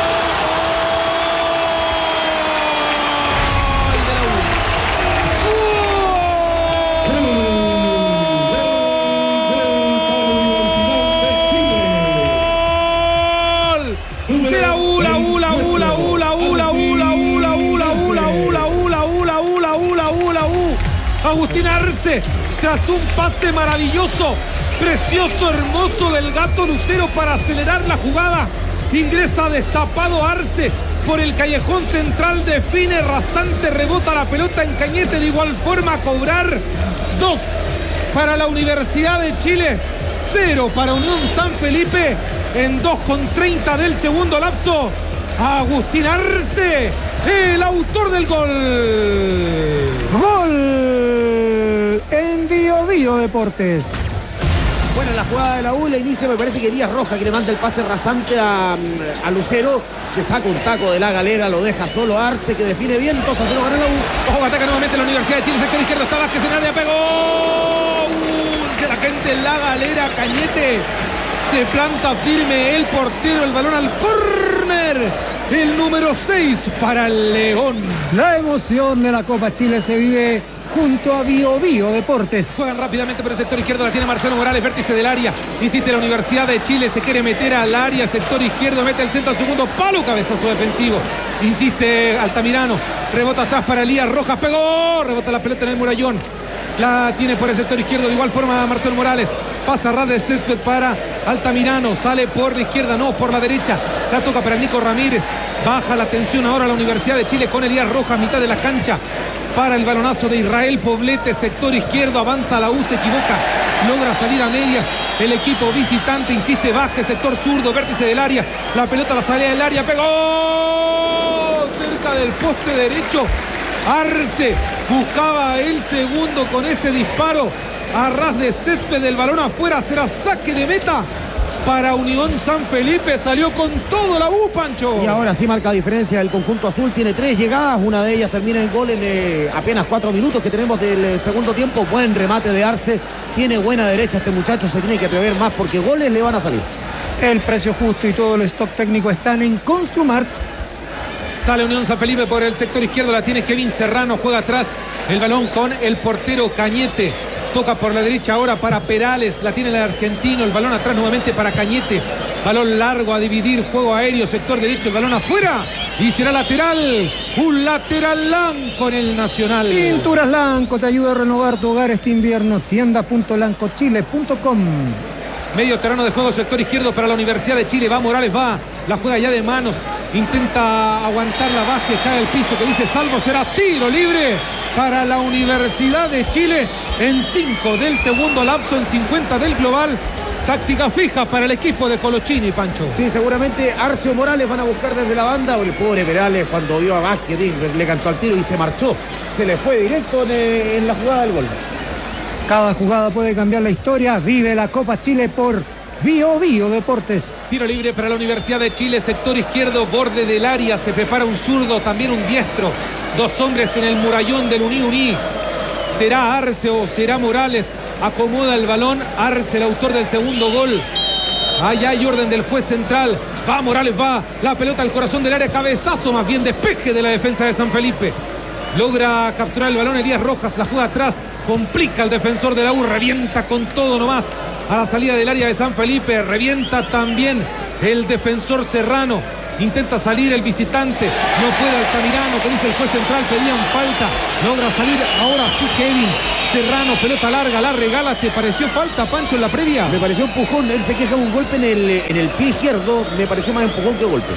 Agustín Arce, tras un pase maravilloso, precioso, hermoso del Gato Lucero para acelerar la jugada, ingresa destapado Arce por el callejón central, define rasante, rebota la pelota en Cañete, de igual forma a cobrar. 2 para la Universidad de Chile, 0 para Unión San Felipe en 2:30 del segundo lapso. Agustín Arce, el autor del gol. ¡Gol! En Bio Bio Deportes. Bueno, la jugada de la U, la inicia, me parece que Elías Rojas, que le manda el pase rasante a Lucero, que saca un taco de la galera, lo deja solo Arce, que define bien, 2-0 gana la U. Ojo, ataca nuevamente la Universidad de Chile, sector izquierdo, está Vázquez en área, pegó. Se la gente en la galera, Cañete. Se planta firme el portero, el balón al córner. El número 6 para el León. La emoción de la Copa Chile se vive junto a Bio Bio Deportes. Juegan rápidamente por el sector izquierdo, la tiene Marcelo Morales, vértice del área. Insiste la Universidad de Chile, se quiere meter al área, sector izquierdo, mete el centro al segundo palo, cabezazo defensivo. Insiste Altamirano, rebota atrás para Elías Rojas, pegó, rebota la pelota en el murallón. La tiene por el sector izquierdo, de igual forma Marcelo Morales. Pasa a ras de césped para Altamirano, sale por la izquierda, no, por la derecha. La toca para Nico Ramírez. Baja la tensión ahora la Universidad de Chile con Elías Rojas, mitad de la cancha. Para el balonazo de Israel Poblete, sector izquierdo, avanza la U, se equivoca. Logra salir a medias el equipo visitante, insiste Vázquez, sector zurdo, vértice del área. La pelota la salida del área, pegó cerca del poste derecho. Arce buscaba el segundo con ese disparo a ras de césped, del balón afuera, será saque de meta para Unión San Felipe, salió con todo la U, Pancho. Y ahora sí marca diferencia del conjunto azul, tiene 3 llegadas, una de ellas termina en gol en apenas 4 minutos que tenemos del segundo tiempo. Buen remate de Arce, tiene buena derecha este muchacho, se tiene que atrever más porque goles le van a salir. El precio justo y todo el stock técnico están en Construmart. Sale Unión San Felipe por el sector izquierdo, la tiene Kevin Serrano, juega atrás el balón con el portero Cañete. Toca por la derecha ahora para Perales, la tiene el argentino, el balón atrás nuevamente para Cañete. Balón largo a dividir, juego aéreo, sector derecho, el balón afuera y será lateral. Un lateral Lanco en el Nacional. Pinturas Lanco te ayuda a renovar tu hogar este invierno. Tienda.lancochile.com. Medio terreno de juego, sector izquierdo para la Universidad de Chile. Va Morales, va, la juega ya de manos. Intenta aguantar la Vázquez, cae al piso, que dice salvo, será tiro libre para la Universidad de Chile en 5 del segundo lapso, en 50 del global. Táctica fija para el equipo de Colochini, Pancho. Sí, seguramente Arce o Morales van a buscar desde la banda. O el pobre Perales, cuando vio a Vázquez, le cantó al tiro y se marchó. Se le fue directo en la jugada del gol. Cada jugada puede cambiar la historia. Vive la Copa Chile por Bio Bio Deportes. Tiro libre para la Universidad de Chile, sector izquierdo, borde del área. Se prepara un zurdo, también un diestro. 2 hombres en el murallón del Uní. ¿Será Arce o será Morales? Acomoda el balón Arce, el autor del segundo gol. Allá hay orden del juez central. Va Morales, va. La pelota al corazón del área. Cabezazo, más bien despeje de la defensa de San Felipe. Logra capturar el balón Elías Rojas. La juega atrás. Complica al defensor de la U. Revienta con todo nomás a la salida del área de San Felipe. Revienta también el defensor Serrano. Intenta salir el visitante. No puede Altamirano, que dice el juez central. Pedían falta. Logra salir. Ahora sí Kevin Serrano. Pelota larga. La regala. ¿Te pareció falta, Pancho, en la previa? Me pareció empujón. Él se queja de un golpe en el pie izquierdo. Me pareció más empujón que golpe.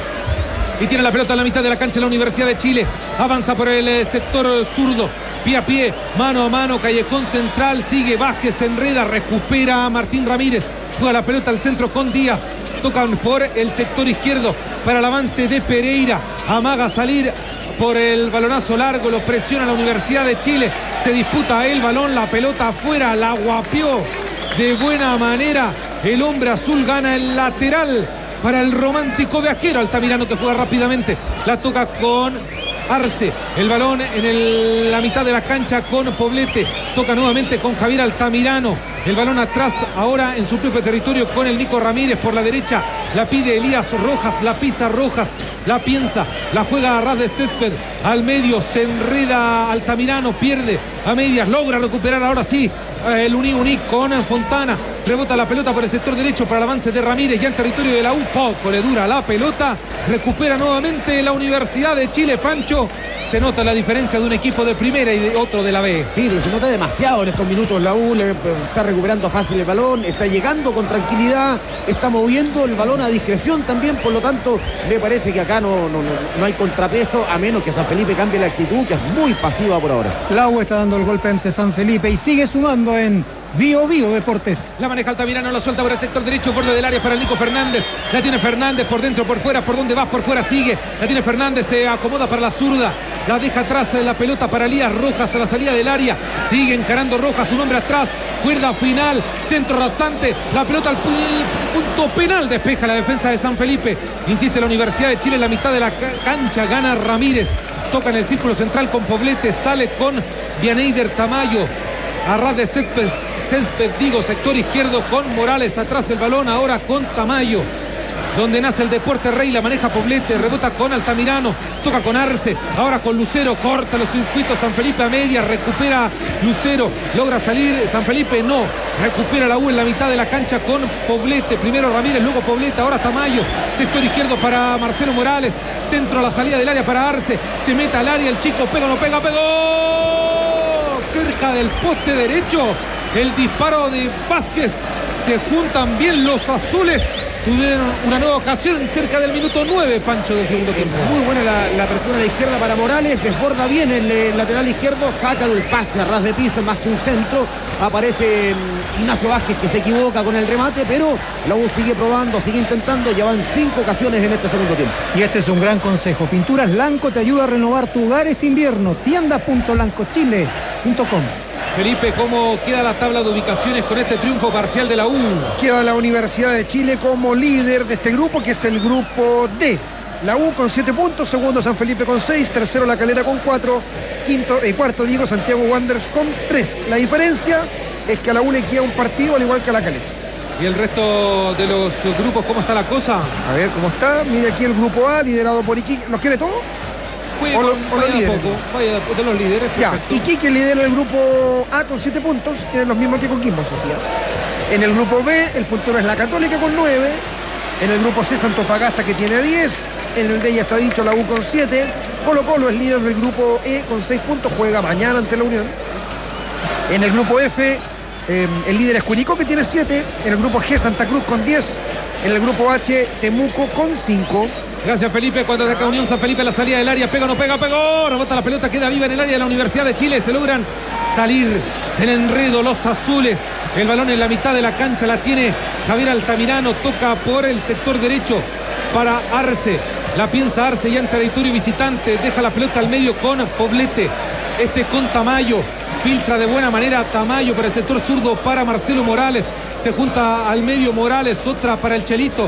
Y tiene la pelota en la mitad de la cancha la Universidad de Chile. Avanza por el sector zurdo. Pie a pie, mano a mano, callejón central. Sigue Vázquez, se enreda, recupera a Martín Ramírez. Juega la pelota al centro con Díaz. Tocan por el sector izquierdo para el avance de Pereira. Amaga salir por el balonazo largo. Lo presiona la Universidad de Chile. Se disputa el balón, la pelota afuera. La guapió de buena manera. El hombre azul gana el lateral para el romántico viajero. Altamirano, que juega rápidamente. La toca con Arce. El balón en la mitad de la cancha con Poblete. Toca nuevamente con Javier Altamirano. El balón atrás ahora en su propio territorio con el Nico Ramírez por la derecha. La pide Elías Rojas. La pisa Rojas. La piensa. La juega a ras de césped. Al medio se enreda Altamirano. Pierde a medias. Logra recuperar ahora sí el uní con Fontana. Rebota la pelota por el sector derecho para el avance de Ramírez. Ya en territorio de la U. Poco le dura la pelota. Recupera nuevamente la Universidad de Chile. Pancho, se nota la diferencia de un equipo de primera y de otro de la B. Sí, se nota demasiado en estos minutos. La U está recuperando fácil el balón, está llegando con tranquilidad, está moviendo el balón a discreción también. Por lo tanto, me parece que acá no hay contrapeso, a menos que San Felipe cambie la actitud, que es muy pasiva por ahora. La U está dando el golpe ante San Felipe y sigue sumando en Bio Deportes. La maneja Altamirano, la suelta por el sector derecho, borde del área para el Nico Fernández. La tiene Fernández por dentro, por fuera, por donde vas, por fuera sigue. La tiene Fernández, se acomoda para la zurda. La deja atrás la pelota para Elías Rojas a la salida del área. Sigue encarando Rojas, un hombre atrás. Cuerda final, centro rasante. La pelota al punto penal, despeja la defensa de San Felipe. Insiste la Universidad de Chile en la mitad de la cancha. Gana Ramírez. Toca en el círculo central con Poblete. Sale con Vianeider Tamayo. A ras de césped, sector izquierdo con Morales. Atrás el balón ahora con Tamayo. Donde nace el deporte rey, la maneja Poblete, rebota con Altamirano, toca con Arce, ahora con Lucero, corta los circuitos San Felipe a media, recupera Lucero, logra salir San Felipe, no, recupera la U en la mitad de la cancha con Poblete, primero Ramírez, luego Poblete, ahora Tamayo, sector izquierdo para Marcelo Morales, centro a la salida del área para Arce, se mete al área, el chico pega, no pega, pegó cerca del poste derecho, el disparo de Vázquez, se juntan bien los azules. Tuvieron una nueva ocasión cerca del minuto 9, Pancho, del segundo tiempo. Muy buena la apertura a la izquierda para Morales. Desborda bien el lateral izquierdo. Saca el pase a ras de piso, más que un centro. Aparece Ignacio Vázquez, que se equivoca con el remate, pero la U sigue probando, sigue intentando. Ya van 5 ocasiones en este segundo tiempo. Y este es un gran consejo. Pinturas Lanco te ayuda a renovar tu hogar este invierno. Tienda.lancochile.com. Felipe, ¿cómo queda la tabla de ubicaciones con este triunfo parcial de la U? Queda la Universidad de Chile como líder de este grupo, que es el grupo D. La U con 7 puntos, segundo San Felipe con 6, tercero La Calera con 4, cuarto Santiago Wanderers con 3. La diferencia es que a la U le queda un partido al igual que a La Calera. ¿Y el resto de los grupos, cómo está la cosa? A ver cómo está. Mire aquí el grupo A, liderado por Iquique. ¿Los quiere todos? O los líderes. Vaya de los líderes. Ya, Iquique lidera el grupo A con 7 puntos, tienen los mismos que Coquimbo, eso sí. En el grupo B, el puntero es la Católica con 9. En el grupo C, Antofagasta, que tiene 10. En el D ya está dicho, la U con 7. Colo Colo es líder del grupo E con 6 puntos, juega mañana ante la Unión. En el grupo F, el líder es Curicó, que tiene 7. En el grupo G, Santa Cruz con 10. En el grupo H, Temuco con 5. Gracias, Felipe. Cuando ataca Unión San Felipe, la salida del área, pega, no pega, pegó, rebota la pelota, queda viva en el área de la Universidad de Chile. Se logran salir del enredo los azules. El balón en la mitad de la cancha la tiene Javier Altamirano, toca por el sector derecho para Arce. La piensa Arce ya en territorio visitante, deja la pelota al medio con Poblete. Este con Tamayo. Filtra de buena manera Tamayo para el sector zurdo para Marcelo Morales. Se junta al medio Morales, otra para el Chelito.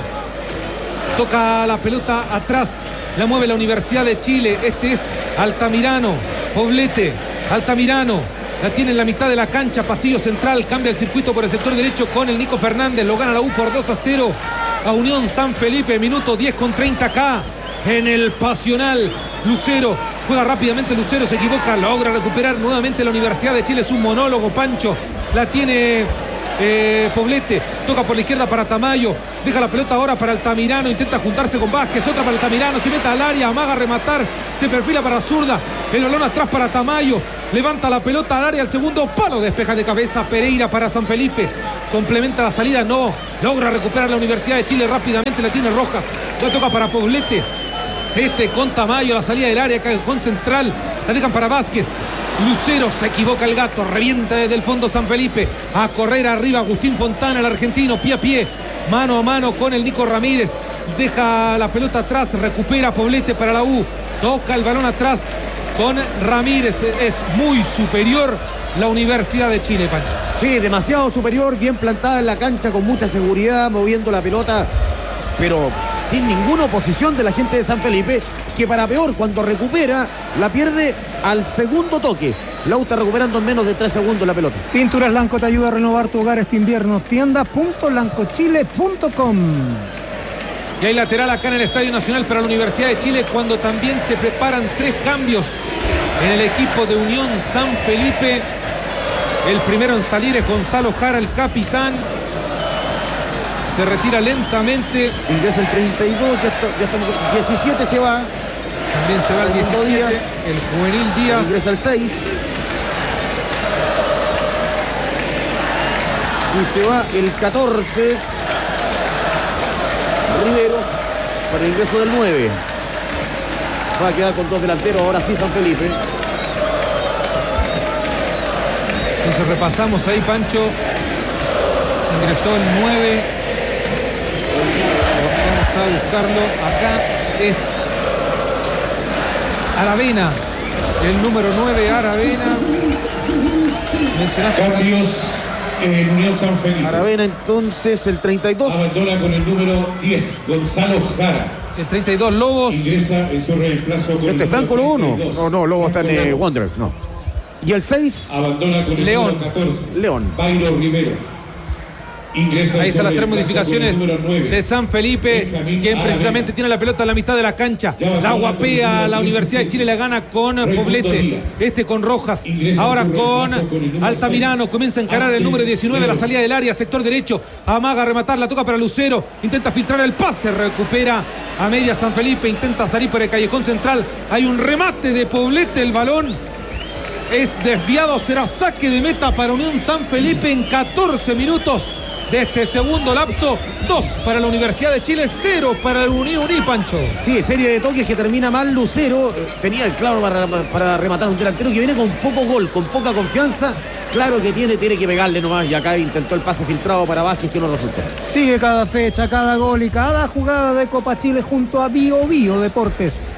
Toca la pelota atrás, la mueve la Universidad de Chile. Este es Altamirano, Poblete, Altamirano, La tiene en la mitad de la cancha, pasillo central, cambia el circuito por el sector derecho con el Nico Fernández, lo gana la U por 2-0 a Unión San Felipe, minuto 10 con 30 acá en el Pasional. Lucero, juega rápidamente Lucero, se equivoca, logra recuperar nuevamente la Universidad de Chile, es un monólogo, Pancho, la tiene Poblete, toca por la izquierda para Tamayo, deja la pelota ahora para Altamirano, intenta juntarse con Vázquez, otra para Altamirano, se mete al área, amaga a rematar, se perfila para zurda, el balón atrás para Tamayo, levanta la pelota al área, al segundo palo, despeja de cabeza Pereira para San Felipe, complementa la salida, no, logra recuperar la Universidad de Chile rápidamente, la tiene Rojas, la toca para Poblete, con Tamayo, la salida del área, callejón central, la dejan para Vázquez. Lucero, se equivoca el gato, revienta desde el fondo San Felipe, a correr arriba Agustín Fontana, el argentino, pie a pie, mano a mano con el Nico Ramírez, deja la pelota atrás, recupera Poblete para la U, toca el balón atrás con Ramírez, es muy superior la Universidad de Chile, Pancho. Sí, demasiado superior, bien plantada en la cancha, con mucha seguridad, moviendo la pelota, pero sin ninguna oposición de la gente de San Felipe, que para peor, cuando recupera, la pierde al segundo toque. La U está recuperando en menos de 3 segundos la pelota. Pinturas Blanco te ayuda a renovar tu hogar este invierno. Tienda.blancochile.com. Y hay lateral acá en el Estadio Nacional para la Universidad de Chile, cuando también se preparan 3 cambios en el equipo de Unión San Felipe. El primero en salir es Gonzalo Jara, el capitán. Se retira lentamente. Ingresa el 32, ya estamos, 17 se va. También se va el 17, Díaz. el juvenil Díaz. Ingresa el 6. Y se va el 14. Riveros para el ingreso del 9. Va a quedar con 2 delanteros, ahora sí San Felipe. Entonces repasamos ahí, Pancho. Ingresó el 9. Vamos a buscarlo. Acá es Aravena, el número 9, Aravena. Mencionaste cambios en Unión San Felipe. Aravena entonces el 32. Abandona con el número 10, Gonzalo Jara. El 32, Lobos. Ingresa en su reemplazo con ¿Este Franco Lobo no? No, Lobo está en Wanderers, no. Y el 6. Abandona con el León. número 14. León. Bairo Rivero. Ingresa Ahí están las 3 con modificaciones el número 9. de San Felipe, quien precisamente tiene la pelota a la mitad de la cancha. La guapea la Universidad de Chile, la gana con Poblete, con Rojas, ahora con Altamirano, comienza a encarar el número 19, la salida del área, sector derecho, amaga a rematar, la toca para Lucero, intenta filtrar el pase, recupera a media San Felipe, intenta salir por el callejón central, hay un remate de Poblete, el balón es desviado, será saque de meta para Unión San Felipe en 14 minutos. De este segundo lapso, 2 para la Universidad de Chile, 0 para el Unión y Pancho. Sí, serie de toques que termina mal Lucero. Tenía el claro para rematar un delantero que viene con poco gol, con poca confianza. Claro que tiene que pegarle nomás. Y acá intentó el pase filtrado para Vázquez, que no resultó. Sigue cada fecha, cada gol y cada jugada de Copa Chile junto a Bio Bio Deportes.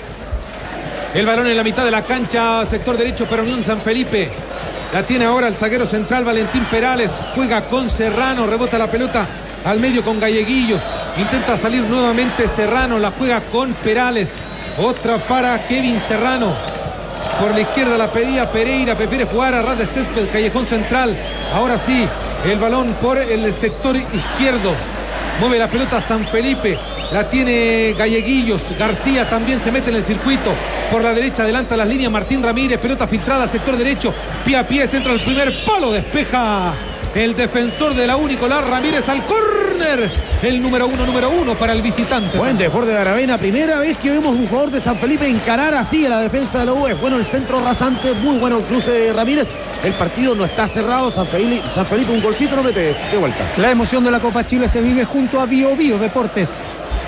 El balón en la mitad de la cancha, sector derecho para Unión San Felipe. La tiene ahora el zaguero central Valentín Perales, juega con Serrano, rebota la pelota al medio con Galleguillos, intenta salir nuevamente Serrano, la juega con Perales, otra para Kevin Serrano, por la izquierda la pedía Pereira, prefiere jugar a ras de césped, callejón central, ahora sí, el balón por el sector izquierdo, mueve la pelota San Felipe, la tiene Galleguillos, García también se mete en el circuito, por la derecha adelanta las líneas Martín Ramírez, pelota filtrada, sector derecho, pie a pie, centra el primer palo, despeja el defensor de la U, Nicolás Ramírez al córner, el número uno para el visitante. Buen desborde de Aravena, primera vez que vemos un jugador de San Felipe encarar así a la defensa de la U, es bueno el centro rasante, muy bueno el cruce de Ramírez, el partido no está cerrado, San Felipe un golcito lo mete de vuelta. La emoción de la Copa Chile se vive junto a Bio Bio Deportes.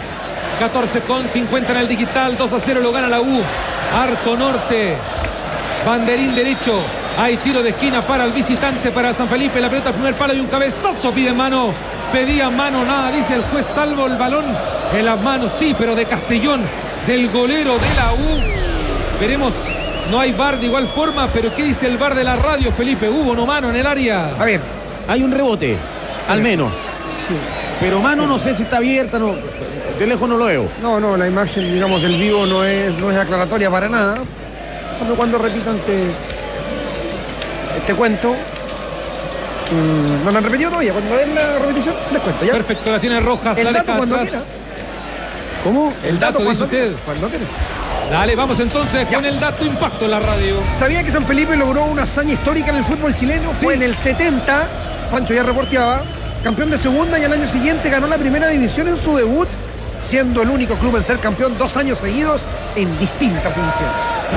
14,50 en el digital, 2-0 lo gana la U. Arco norte, banderín derecho, hay tiro de esquina para el visitante, para San Felipe, la pelota al primer palo y un cabezazo, pide mano, pedía mano, nada, dice el juez, salvo el balón en las manos, sí, pero de Castellón, del golero de la U. Veremos, no hay VAR de igual forma, pero ¿qué dice el VAR de la radio, Felipe? Hubo no mano en el área. A ver, hay un rebote, al menos. Sí. Pero mano no sé si está abierta, no. De lejos no lo veo. No, la imagen, digamos, del vivo no es aclaratoria para nada. Solo cuando repitan Te cuento. No me han repetido todavía. Cuando den la repetición, les cuento ya. Perfecto, la tiene Rojas, El la dato deja cuando atrás. quiera. ¿Cómo? El dato dice usted. Cuando quiera. Dale, vamos entonces con el dato impacto en la radio. ¿Sabía que San Felipe logró una hazaña histórica en el fútbol chileno? Sí. Fue en el 70, Pancho ya reporteaba, campeón de segunda, y al año siguiente ganó la primera división en su debut, siendo el único club en ser campeón 2 años seguidos en distintas divisiones.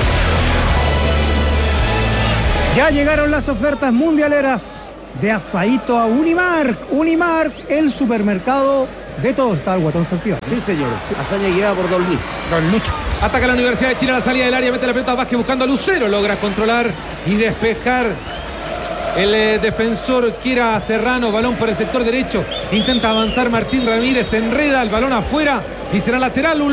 Ya llegaron las ofertas mundialeras de Asaíto a Unimark. Unimark, el supermercado de todo. Está el Guatón Santiago. Sí, señor. Hazaña guiada por Don Luis. Don Lucho. Ataca la Universidad de Chile a la salida del área, mete la pelota a Vázquez buscando a Lucero, logra controlar y despejar. El defensor quiera a Serrano, balón por el sector derecho, intenta avanzar Martín Ramírez, se enreda el balón afuera y será lateral.